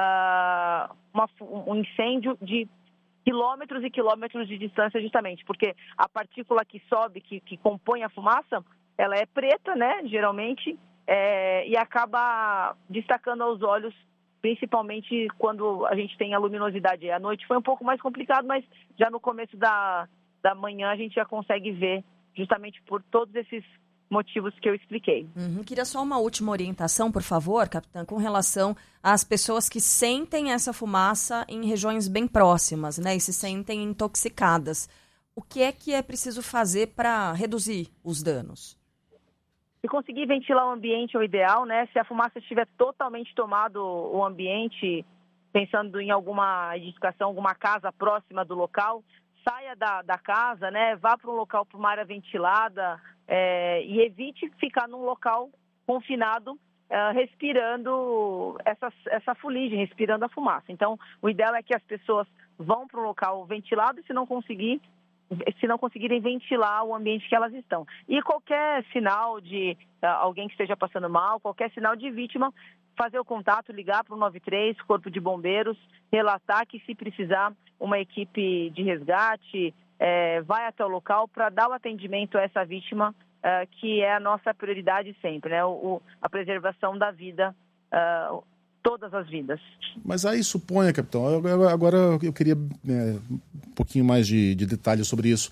uh, uma, um incêndio de quilômetros e quilômetros de distância, justamente, porque a partícula que sobe, que, que compõe a fumaça, ela é preta, né, geralmente, é, e acaba destacando aos olhos, principalmente quando a gente tem a luminosidade. À noite foi um pouco mais complicado, mas já no começo da, da manhã a gente já consegue ver, justamente por todos esses motivos que eu expliquei. Uhum. Queria só uma última orientação, por favor, capitã, com relação às pessoas que sentem essa fumaça em regiões bem próximas, né, e se sentem intoxicadas. O que é que é preciso fazer para reduzir os danos? Se conseguir ventilar o ambiente é o ideal, né? Se a fumaça estiver totalmente tomado o ambiente, pensando em alguma edificação, alguma casa próxima do local, saia da, da casa, né? Vá para um local, para uma área ventilada é, e evite ficar num local confinado, é, respirando essa, essa fuligem, respirando a fumaça. Então, o ideal é que as pessoas vão para um local ventilado e, se não conseguir, se não conseguirem ventilar o ambiente que elas estão. E qualquer sinal de uh, alguém que esteja passando mal, qualquer sinal de vítima, fazer o contato, ligar para o nove três, Corpo de Bombeiros, relatar que, se precisar, uma equipe de resgate é, vai até o local para dar o atendimento a essa vítima, uh, que é a nossa prioridade sempre, né? O, o, a preservação da vida, uh, todas as vidas. Mas aí suponha, capitão, agora eu queria é, um pouquinho mais de, de detalhes sobre isso.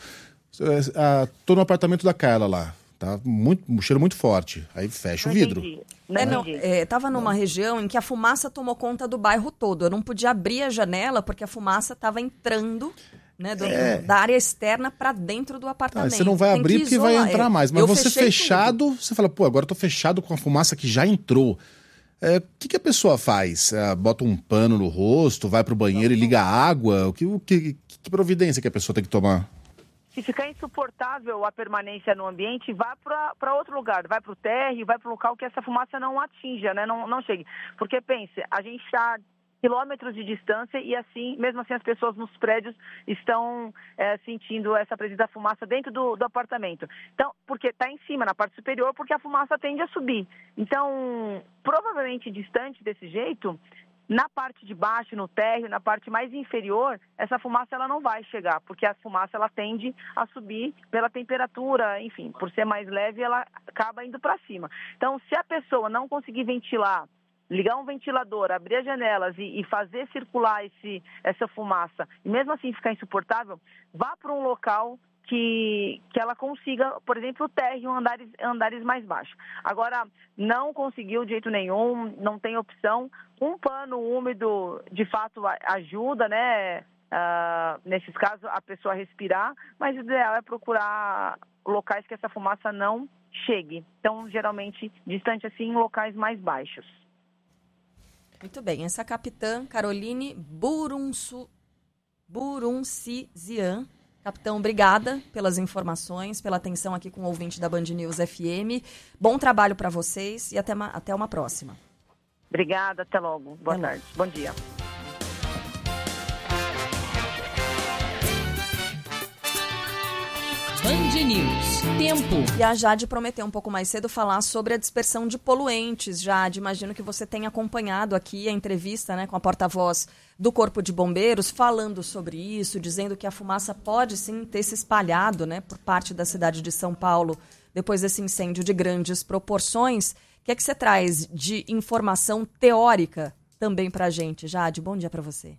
Estou no apartamento da Carla lá, tá? Muito, um cheiro muito forte, aí fecha o vidro. É, não, é, tava numa região em que a fumaça tomou conta do bairro todo. Eu não podia abrir a janela porque a fumaça estava entrando, né, do, é. da área externa para dentro do apartamento. Ah, você não vai Tem abrir porque isolar. vai entrar mais, mas eu você fechado, tudo. Você fala, pô, agora eu tô fechado com a fumaça que já entrou. O é, que, que a pessoa faz? É, bota um pano no rosto, vai pro banheiro e liga a água? O que, o que, que providência que a pessoa tem que tomar? Se ficar insuportável a permanência no ambiente, vá para outro lugar, vai para o térreo, vai para um local que essa fumaça não atinja, né? não, não chegue. Porque, pense, a gente está quilômetros de distância e, assim, mesmo assim, as pessoas nos prédios estão é, sentindo essa presença da fumaça dentro do, do apartamento. Então, porque está em cima, na parte superior, porque a fumaça tende a subir. Então, provavelmente distante desse jeito, na parte de baixo, no térreo, na parte mais inferior, essa fumaça ela não vai chegar, porque a fumaça ela tende a subir pela temperatura, enfim, por ser mais leve, ela acaba indo para cima. Então, se a pessoa não conseguir ventilar, ligar um ventilador, abrir as janelas e, e fazer circular esse, essa fumaça, e mesmo assim ficar insuportável, vá para um local que, que ela consiga, por exemplo, o térreo, andares, andares mais baixos. Agora, não conseguiu de jeito nenhum, não tem opção. Um pano úmido, de fato, ajuda, né? uh, nesses casos, a pessoa respirar, mas o ideal é procurar locais que essa fumaça não chegue. Então, geralmente, distante assim, em locais mais baixos. Muito bem, essa é a capitã Caroline Burunsu, Buruncizian. Capitão, obrigada pelas informações, pela atenção aqui com o ouvinte da Band News F M. Bom trabalho para vocês e até uma, até uma próxima. Obrigada, até logo. Boa até tarde. Logo. Bom dia. Band News. Tempo. E a Jade prometeu um pouco mais cedo falar sobre a dispersão de poluentes. Jade, imagino que você tenha acompanhado aqui a entrevista, né, com a porta-voz do Corpo de Bombeiros, falando sobre isso, dizendo que a fumaça pode sim ter se espalhado, né, por parte da cidade de São Paulo depois desse incêndio de grandes proporções. O que é que você traz de informação teórica também para a gente? Jade, bom dia para você.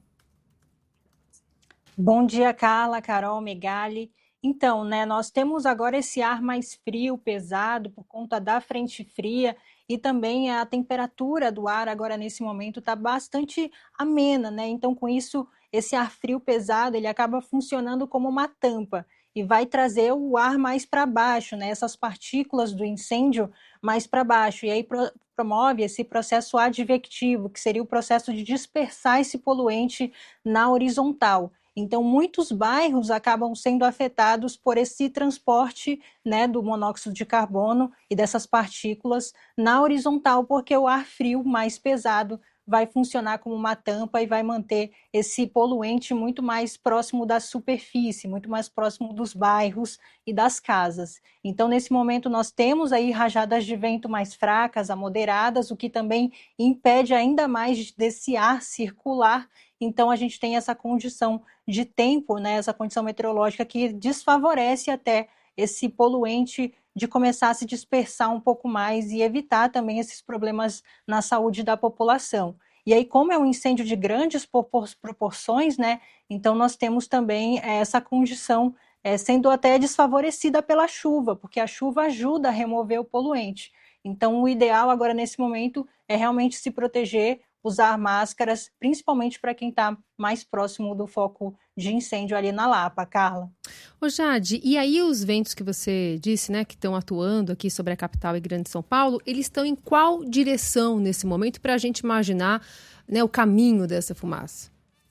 Bom dia, Carla, Carol, Megali. Então, né, nós temos agora esse ar mais frio, pesado, por conta da frente fria, e também a temperatura do ar agora nesse momento está bastante amena, né? Então, com isso, esse ar frio pesado, ele acaba funcionando como uma tampa e vai trazer o ar mais para baixo, né? Essas partículas do incêndio mais para baixo, e aí pro, promove esse processo advectivo, que seria o processo de dispersar esse poluente na horizontal. Então, muitos bairros acabam sendo afetados por esse transporte, né, do monóxido de carbono e dessas partículas na horizontal, porque o ar frio mais pesado vai funcionar como uma tampa e vai manter esse poluente muito mais próximo da superfície, muito mais próximo dos bairros e das casas. Então, nesse momento, nós temos aí rajadas de vento mais fracas a moderadas, o que também impede ainda mais desse ar circular. Então, a gente tem essa condição de tempo, né, essa condição meteorológica que desfavorece até esse poluente de começar a se dispersar um pouco mais e evitar também esses problemas na saúde da população. E aí, como é um incêndio de grandes proporções, né, então nós temos também essa condição é, sendo até desfavorecida pela chuva, porque a chuva ajuda a remover o poluente. Então, o ideal agora nesse momento é realmente se proteger, usar máscaras, principalmente para quem está mais próximo do foco de incêndio ali na Lapa, Carla. Ô Jade, e aí os ventos que você disse, né, que estão atuando aqui sobre a capital e Grande São Paulo, eles estão em qual direção nesse momento para a gente imaginar, né, o caminho dessa fumaça?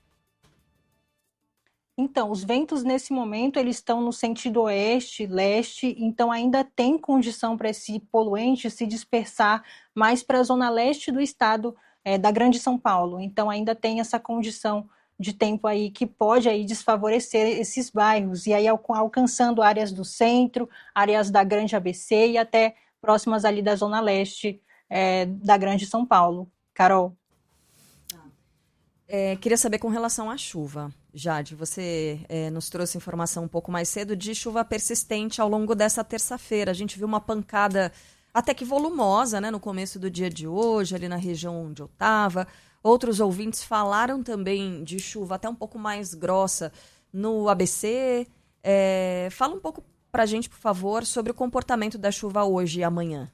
Então, os ventos nesse momento eles estão no sentido oeste, leste, então ainda tem condição para esse poluente se dispersar mais para a zona leste do estado É, da Grande São Paulo, então ainda tem essa condição de tempo aí que pode aí desfavorecer esses bairros, e aí al- alcançando áreas do centro, áreas da Grande A B C e até próximas ali da Zona Leste é, da Grande São Paulo. Carol? É, queria saber com relação à chuva. Jade, você é, nos trouxe informação um pouco mais cedo de chuva persistente ao longo dessa terça-feira. A gente viu uma pancada até que volumosa, né, no começo do dia de hoje, ali na região onde eu estava. Outros ouvintes falaram também de chuva até um pouco mais grossa no A B C. É, fala um pouco para a gente, por favor, sobre o comportamento da chuva hoje e amanhã.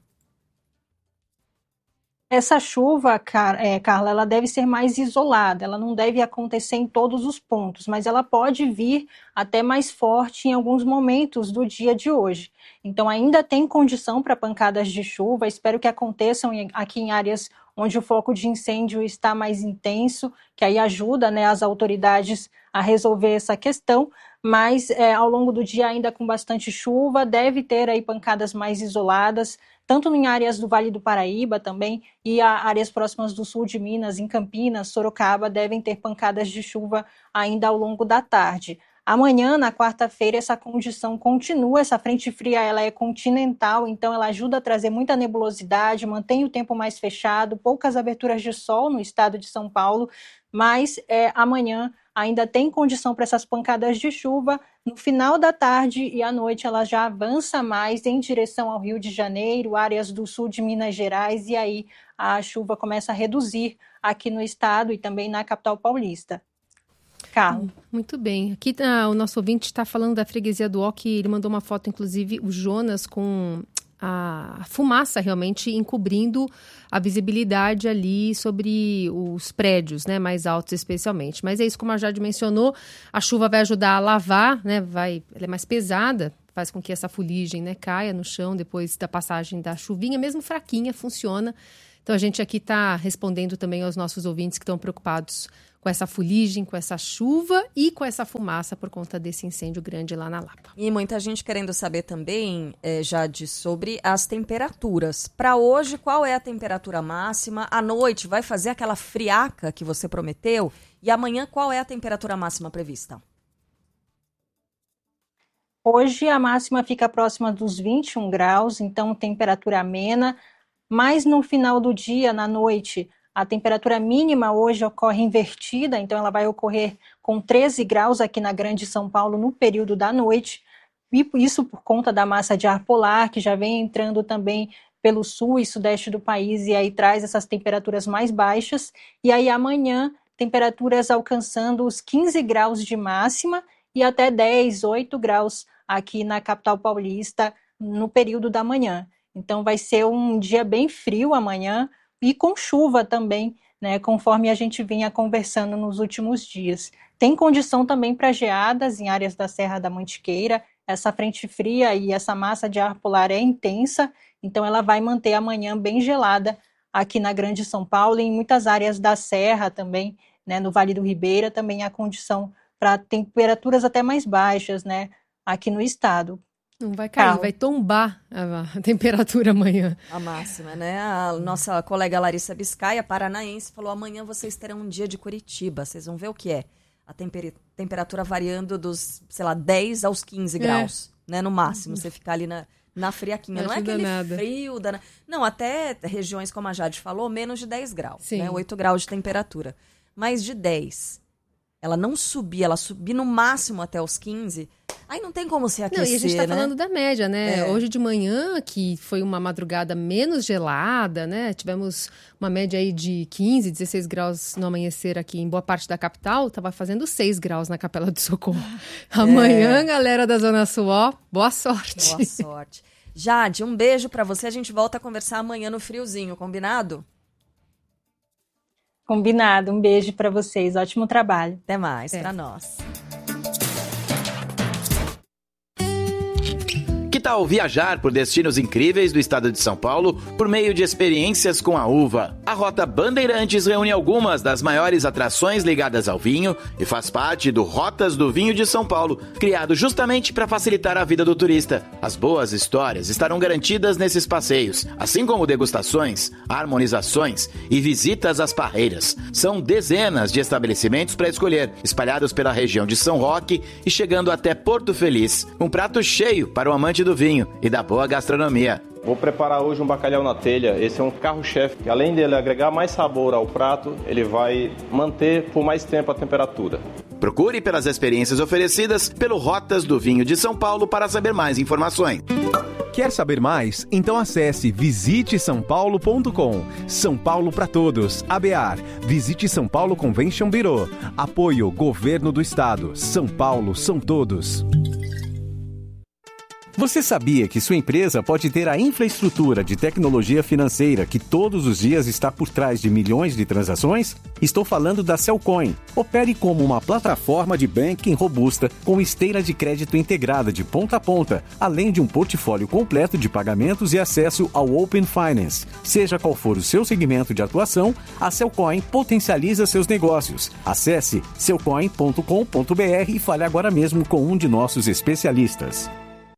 Essa chuva, Car- é, Carla, ela deve ser mais isolada, ela não deve acontecer em todos os pontos, mas ela pode vir até mais forte em alguns momentos do dia de hoje. Então ainda tem condição para pancadas de chuva, espero que aconteçam em- aqui em áreas onde o foco de incêndio está mais intenso, que aí ajuda, né, as autoridades a resolver essa questão, mas é, ao longo do dia ainda com bastante chuva, deve ter aí pancadas mais isoladas, tanto em áreas do Vale do Paraíba também, e a áreas próximas do sul de Minas, em Campinas, Sorocaba, devem ter pancadas de chuva ainda ao longo da tarde. Amanhã, na quarta-feira, essa condição continua, essa frente fria ela é continental, então ela ajuda a trazer muita nebulosidade, mantém o tempo mais fechado, poucas aberturas de sol no estado de São Paulo, mas é, amanhã ainda tem condição para essas pancadas de chuva. No final da tarde e à noite ela já avança mais em direção ao Rio de Janeiro, áreas do sul de Minas Gerais, e aí a chuva começa a reduzir aqui no estado e também na capital paulista. Carlos. Muito bem. Aqui tá, o nosso ouvinte está falando da freguesia do Oque, ele mandou uma foto, inclusive, o Jonas com a fumaça realmente encobrindo a visibilidade ali sobre os prédios, né, mais altos especialmente. Mas é isso, como a Jade mencionou, a chuva vai ajudar a lavar, né, vai, ela é mais pesada, faz com que essa fuligem, né, caia no chão depois da passagem da chuvinha, mesmo fraquinha, funciona. Então a gente aqui está respondendo também aos nossos ouvintes que estão preocupados com essa fuligem, com essa chuva e com essa fumaça por conta desse incêndio grande lá na Lapa. E muita gente querendo saber também, é, Jade, sobre as temperaturas. Para hoje, qual é a temperatura máxima? À noite vai fazer aquela friaca que você prometeu? E amanhã, qual é a temperatura máxima prevista? Hoje a máxima fica próxima dos vinte e um graus, então temperatura amena, mas no final do dia, na noite, a temperatura mínima hoje ocorre invertida, então ela vai ocorrer com treze graus aqui na Grande São Paulo no período da noite, e isso por conta da massa de ar polar, que já vem entrando também pelo sul e sudeste do país, e aí traz essas temperaturas mais baixas, e aí amanhã, temperaturas alcançando os quinze graus de máxima, e até dez, oito graus aqui na capital paulista no período da manhã. Então vai ser um dia bem frio amanhã e com chuva também, né, conforme a gente vinha conversando nos últimos dias. Tem condição também para geadas em áreas da Serra da Mantiqueira. Essa frente fria e essa massa de ar polar é intensa, então ela vai manter amanhã bem gelada aqui na Grande São Paulo e em muitas áreas da Serra também, né, no Vale do Ribeira também há condição para temperaturas até mais baixas, né, aqui no estado. Não vai cair, Carro. vai tombar a, a temperatura amanhã. A máxima, né? A nossa colega Larissa Biscaia, paranaense, falou: amanhã vocês terão um dia de Curitiba. Vocês vão ver o que é. A temper- temperatura variando dos, sei lá, dez aos quinze graus, é. né? No máximo, você ficar ali na, na friaquinha. Não, Não é aquele nada. frio. Da... Não, até regiões, como a Jade falou, menos de dez graus. Sim. Né? oito graus de temperatura. Mais de dez. Ela não subir, ela subir no máximo até os quinze. Aí não tem como se aquecer, não, e a gente está né? falando da média, né? É. Hoje de manhã, que foi uma madrugada menos gelada, né? Tivemos uma média aí de quinze, dezesseis graus no amanhecer aqui em boa parte da capital. Estava fazendo seis graus na Capela do Socorro. Amanhã, é. galera da Zona Sul, ó, boa sorte. Boa sorte. Jade, um beijo para você. A gente volta a conversar amanhã no friozinho, combinado? Combinado. Um beijo para vocês. Ótimo trabalho. Até mais para nós. Que tal viajar por destinos incríveis do estado de São Paulo por meio de experiências com a uva? A Rota Bandeirantes reúne algumas das maiores atrações ligadas ao vinho e faz parte do Rotas do Vinho de São Paulo, criado justamente para facilitar a vida do turista. As boas histórias estarão garantidas nesses passeios, assim como degustações, harmonizações e visitas às parreiras. São dezenas de estabelecimentos para escolher, espalhados pela região de São Roque e chegando até Porto Feliz. Um prato cheio para o amante do vinho e da boa gastronomia. Vou preparar hoje um bacalhau na telha. Esse é um carro-chefe que, além dele agregar mais sabor ao prato, ele vai manter por mais tempo a temperatura. Procure pelas experiências oferecidas pelo Rotas do Vinho de São Paulo para saber mais informações. Quer saber mais? Então acesse visite são paulo ponto com. São Paulo para todos. A B A R. Visite São Paulo Convention Bureau. Apoio Governo do Estado. São Paulo são todos. Você sabia que sua empresa pode ter a infraestrutura de tecnologia financeira que todos os dias está por trás de milhões de transações? Estou falando da Cellcoin. Opere como uma plataforma de banking robusta com esteira de crédito integrada de ponta a ponta, além de um portfólio completo de pagamentos e acesso ao Open Finance. Seja qual for o seu segmento de atuação, a Cellcoin potencializa seus negócios. Acesse cellcoin ponto com ponto b r e fale agora mesmo com um de nossos especialistas.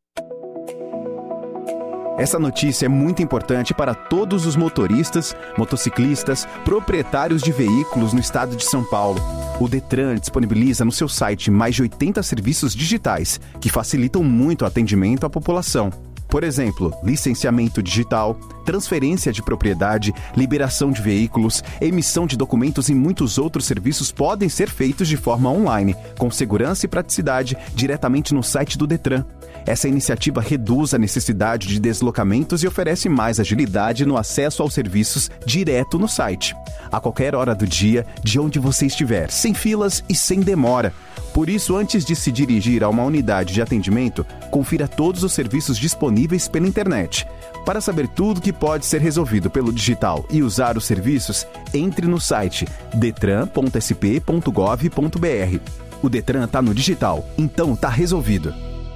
Essa notícia é muito importante para todos os motoristas, motociclistas, proprietários de veículos no estado de São Paulo. O Detran disponibiliza no seu site mais de oitenta serviços digitais que facilitam muito o atendimento à população. Por exemplo, licenciamento digital, transferência de propriedade, liberação de veículos, emissão de documentos e muitos outros serviços podem ser feitos de forma online, com segurança e praticidade, diretamente no site do Detran. Essa iniciativa reduz a necessidade de deslocamentos e oferece mais agilidade no acesso aos serviços direto no site. A qualquer hora do dia, de onde você estiver, sem filas e sem demora. Por isso, antes de se dirigir a uma unidade de atendimento, confira todos os serviços disponíveis pela internet. Para saber tudo que pode ser resolvido pelo digital e usar os serviços, entre no site detran ponto s p ponto gov ponto b r. O Detran está no digital, então está resolvido.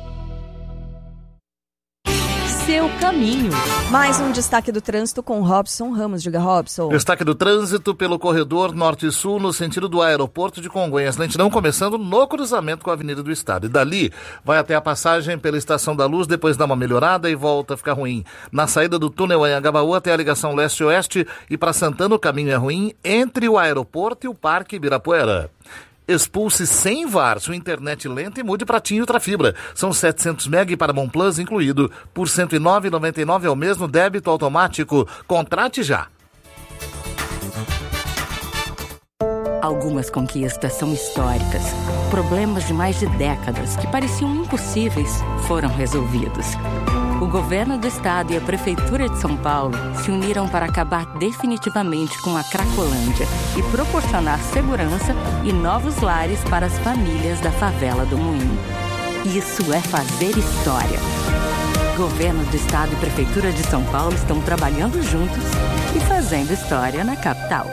Seu caminho. Mais um destaque do trânsito com Robson Ramos. Diga, Robson. Destaque do trânsito pelo corredor norte e sul no sentido do aeroporto de Congonhas. Lentidão começando no cruzamento com a Avenida do Estado. E dali vai até a passagem pela Estação da Luz, depois dá uma melhorada e volta a ficar ruim. Na saída do túnel Anhangabaú até a ligação leste-oeste e para Santana o caminho é ruim entre o aeroporto e o Parque Ibirapuera. Expulse sem V A R sua internet lenta e mude para TIM Ultrafibra. São setecentos mega e Paramount Plus incluído. Por cento e nove reais e noventa e nove centavos é o mesmo débito automático. Contrate já. Algumas conquistas são históricas. Problemas de mais de décadas que pareciam impossíveis foram resolvidos. O governo do estado e a prefeitura de São Paulo se uniram para acabar definitivamente com a Cracolândia e proporcionar segurança e novos lares para as famílias da favela do Moinho. Isso é fazer história. Governo do estado e prefeitura de São Paulo estão trabalhando juntos e fazendo história na capital.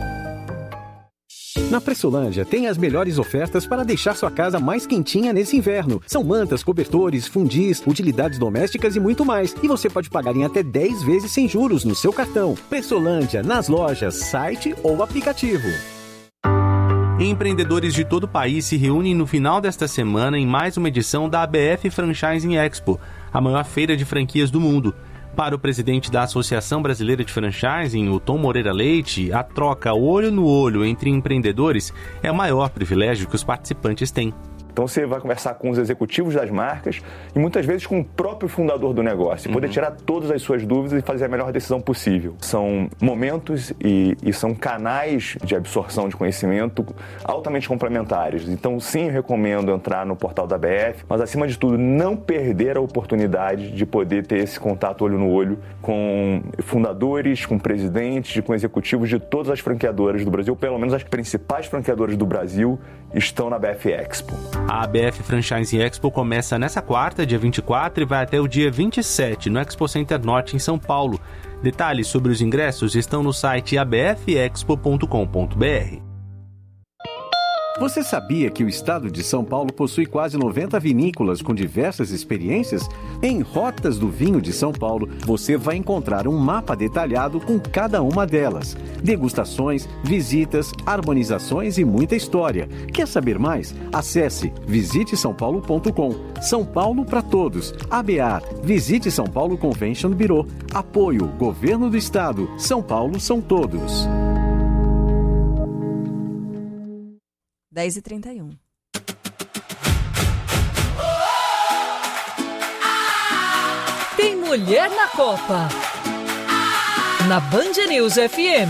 Na Pressolândia tem as melhores ofertas para deixar sua casa mais quentinha nesse inverno. São mantas, cobertores, fundis, utilidades domésticas e muito mais. E você pode pagar em até dez vezes sem juros no seu cartão. Pressolândia, nas lojas, site ou aplicativo. Empreendedores de todo o país se reúnem no final desta semana em mais uma edição da A B F Franchising Expo, a maior feira de franquias do mundo. Para o presidente da Associação Brasileira de Franchising, o Tom Moreira Leite, a troca olho no olho entre empreendedores é o maior privilégio que os participantes têm. Então você vai conversar com os executivos das marcas e muitas vezes com o próprio fundador do negócio, uhum. poder tirar todas as suas dúvidas e fazer a melhor decisão possível. São momentos e, e são canais de absorção de conhecimento altamente complementares. Então sim, eu recomendo entrar no portal da A B F, mas acima de tudo não perder a oportunidade de poder ter esse contato olho no olho com fundadores, com presidentes, com executivos de todas as franqueadoras do Brasil, pelo menos as principais franqueadoras do Brasil estão na A B F Expo. A A B F Franchising Expo começa nessa quarta, dia vinte e quatro, e vai até o dia vinte e sete, no Expo Center Norte, em São Paulo. Detalhes sobre os ingressos estão no site a b f expo ponto com ponto b r. Você sabia que o estado de São Paulo possui quase noventa vinícolas com diversas experiências? Em Rotas do Vinho de São Paulo, você vai encontrar um mapa detalhado com cada uma delas. Degustações, visitas, harmonizações e muita história. Quer saber mais? Acesse visite são paulo ponto com. São Paulo para todos. A B A R, Visite São Paulo Convention Bureau. Apoio, Governo do Estado. São Paulo são todos. dez e trinta e um. Tem mulher na Copa. Na Band News F M.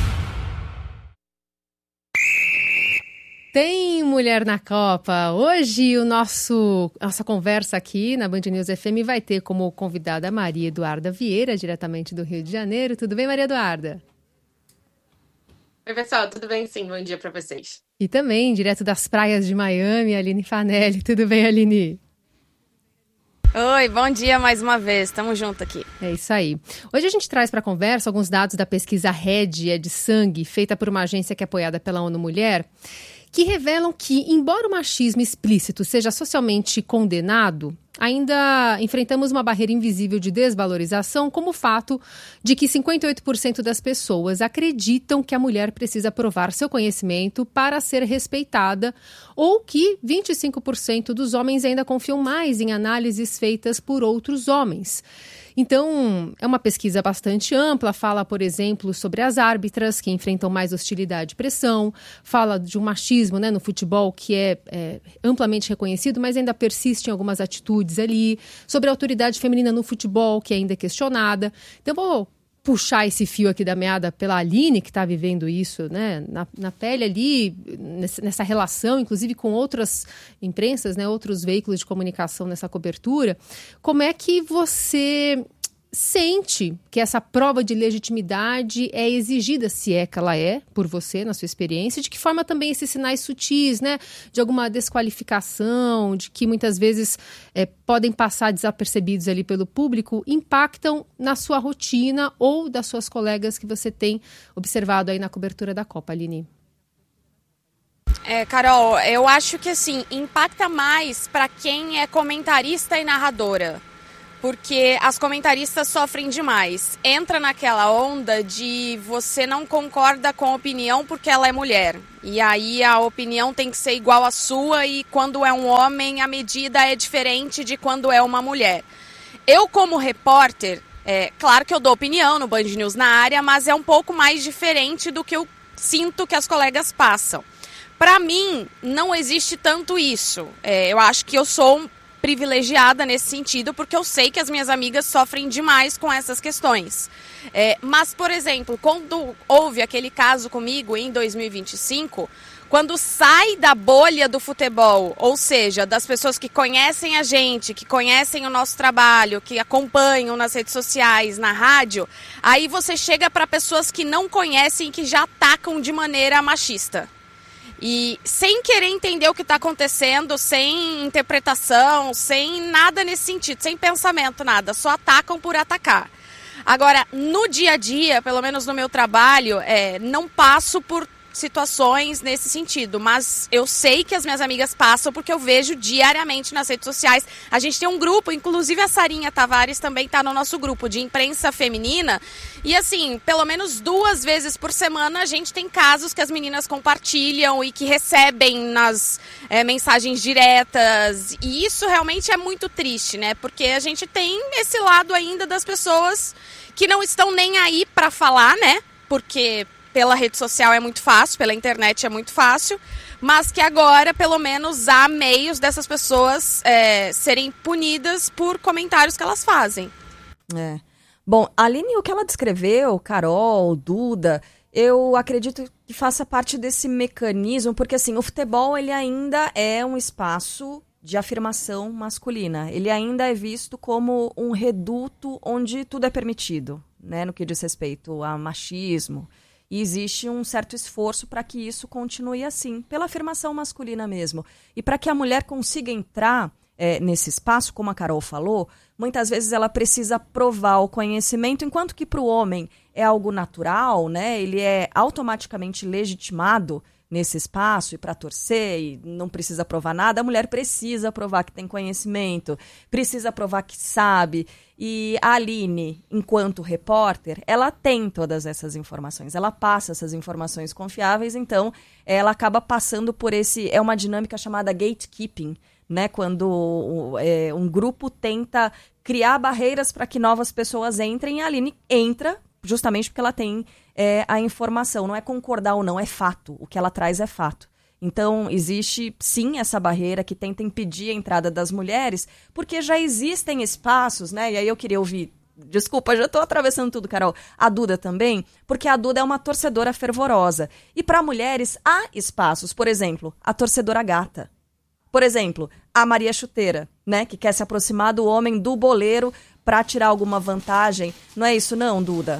Tem mulher na Copa. Hoje o nosso nossa conversa aqui na Band News F M vai ter como convidada a Maria Eduarda Vieira, diretamente do Rio de Janeiro. Tudo bem, Maria Eduarda? Oi, pessoal, tudo bem? Sim, bom dia para vocês. E também, direto das praias de Miami, Aline Fanelli. Tudo bem, Aline? Oi, bom dia mais uma vez. Estamos juntos aqui. É isso aí. Hoje a gente traz para a conversa alguns dados da pesquisa Red é de Sangue, feita por uma agência que é apoiada pela ONU Mulher, que revelam que, embora o machismo explícito seja socialmente condenado, ainda enfrentamos uma barreira invisível de desvalorização, como o fato de que cinquenta e oito por cento das pessoas acreditam que a mulher precisa provar seu conhecimento para ser respeitada, ou que vinte e cinco por cento dos homens ainda confiam mais em análises feitas por outros homens. Então, é uma pesquisa bastante ampla, fala, por exemplo, sobre as árbitras que enfrentam mais hostilidade e pressão, fala de um machismo, né, no futebol que é, é amplamente reconhecido, mas ainda persiste em algumas atitudes ali, sobre a autoridade feminina no futebol, que ainda é questionada. Então, vou puxar esse fio aqui da meada pela Aline, que está vivendo isso, né, na, na pele ali, nessa, nessa relação, inclusive com outras imprensas, né, outros veículos de comunicação nessa cobertura, como é que você sente que essa prova de legitimidade é exigida, se é que ela é, por você, na sua experiência? De que forma também esses sinais sutis, né, de alguma desqualificação, de que muitas vezes é, podem passar desapercebidos ali pelo público, impactam na sua rotina ou das suas colegas que você tem observado aí na cobertura da Copa, Aline? É, Carol, eu acho que assim, impacta mais para quem é comentarista e narradora. Porque as comentaristas sofrem demais. Entra naquela onda de você não concorda com a opinião porque ela é mulher. E aí a opinião tem que ser igual à sua e quando é um homem a medida é diferente de quando é uma mulher. Eu como repórter, é claro que eu dou opinião no Band News na área, mas é um pouco mais diferente do que eu sinto que as colegas passam. Para mim, não existe tanto isso. É, eu acho que eu sou privilegiada nesse sentido, porque eu sei que as minhas amigas sofrem demais com essas questões. É, mas, por exemplo, quando houve aquele caso comigo em dois mil e vinte e cinco, quando sai da bolha do futebol, ou seja, das pessoas que conhecem a gente, que conhecem o nosso trabalho, que acompanham nas redes sociais, na rádio, aí você chega para pessoas que não conhecem e que já atacam de maneira machista. E sem querer entender o que está acontecendo, sem interpretação, sem nada nesse sentido, sem pensamento, nada, só atacam por atacar. Agora, no dia a dia, pelo menos no meu trabalho, é, não passo por situações nesse sentido, mas eu sei que as minhas amigas passam porque eu vejo diariamente nas redes sociais. A gente tem um grupo, inclusive a Sarinha Tavares também está no nosso grupo de imprensa feminina e assim, pelo menos duas vezes por semana a gente tem casos que as meninas compartilham e que recebem nas é, mensagens diretas e isso realmente é muito triste, né? Porque a gente tem esse lado ainda das pessoas que não estão nem aí para falar, né? Porque pela rede social é muito fácil, pela internet é muito fácil, mas que agora, pelo menos, há meios dessas pessoas é, serem punidas por comentários que elas fazem. É. Bom, Aline, o que ela descreveu, Carol, Duda, eu acredito que faça parte desse mecanismo, porque assim, o futebol ele ainda é um espaço de afirmação masculina. Ele ainda é visto como um reduto onde tudo é permitido, né, no que diz respeito a machismo. E existe um certo esforço para que isso continue assim, pela afirmação masculina mesmo. E para que a mulher consiga entrar é, nesse espaço, como a Carol falou, muitas vezes ela precisa provar o conhecimento, enquanto que para o homem é algo natural, né? Ele é automaticamente legitimado nesse espaço e para torcer e não precisa provar nada, a mulher precisa provar que tem conhecimento, precisa provar que sabe. E a Aline, enquanto repórter, ela tem todas essas informações, ela passa essas informações confiáveis, então ela acaba passando por esse, é uma dinâmica chamada gatekeeping, né? Quando é, um grupo tenta criar barreiras para que novas pessoas entrem, a Aline entra justamente porque ela tem é, a informação, não é concordar ou não, é fato, o que ela traz é fato. Então, existe, sim, essa barreira que tenta impedir a entrada das mulheres, porque já existem espaços, né? E aí eu queria ouvir, desculpa, já estou atravessando tudo, Carol, a Duda também, porque a Duda é uma torcedora fervorosa. E para mulheres há espaços, por exemplo, a torcedora gata. Por exemplo, a Maria Chuteira, né? Que quer se aproximar do homem do boleiro para tirar alguma vantagem. Não é isso não, Duda?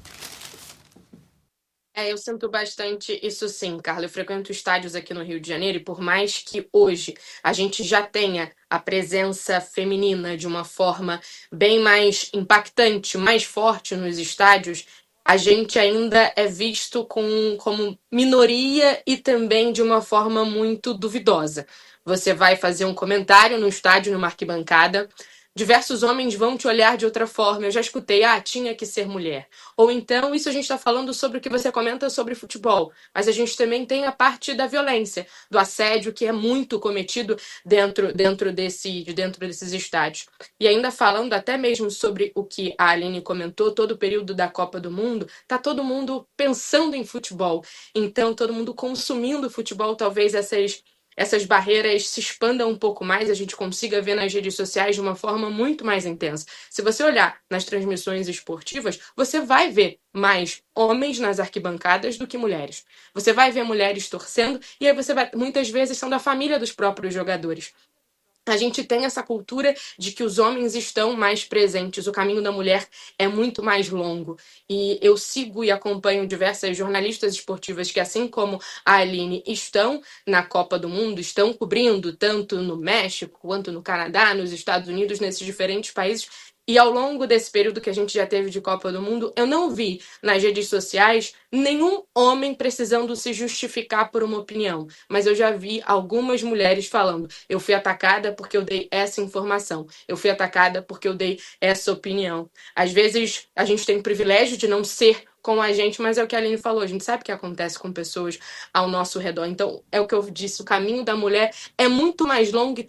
É, eu sinto bastante isso sim, Carla. Eu frequento estádios aqui no Rio de Janeiro e por mais que hoje a gente já tenha a presença feminina de uma forma bem mais impactante, mais forte nos estádios, a gente ainda é visto com, como minoria e também de uma forma muito duvidosa. Você vai fazer um comentário no estádio, numa arquibancada, diversos homens vão te olhar de outra forma. Eu já escutei, ah, tinha que ser mulher. Ou então, isso a gente está falando sobre o que você comenta sobre futebol, mas a gente também tem a parte da violência, do assédio, que é muito cometido dentro, dentro, desse, dentro desses estádios. E ainda falando até mesmo sobre o que a Aline comentou, todo o período da Copa do Mundo, está todo mundo pensando em futebol. Então, todo mundo consumindo futebol, talvez essas essas barreiras se expandam um pouco mais, a gente consiga ver nas redes sociais de uma forma muito mais intensa. Se você olhar nas transmissões esportivas, você vai ver mais homens nas arquibancadas do que mulheres. Você vai ver mulheres torcendo e aí você vai, muitas vezes são da família dos próprios jogadores. A gente tem essa cultura de que os homens estão mais presentes, o caminho da mulher é muito mais longo. E eu sigo e acompanho diversas jornalistas esportivas que, assim como a Aline, estão na Copa do Mundo, estão cobrindo tanto no México quanto no Canadá, nos Estados Unidos, nesses diferentes países. E ao longo desse período que a gente já teve de Copa do Mundo, eu não vi nas redes sociais nenhum homem precisando se justificar por uma opinião. Mas eu já vi algumas mulheres falando: eu fui atacada porque eu dei essa informação. Eu fui atacada porque eu dei essa opinião. Às vezes a gente tem o privilégio de não ser com a gente, mas é o que a Aline falou, a gente sabe o que acontece com pessoas ao nosso redor. Então, é o que eu disse, o caminho da mulher é muito mais longo e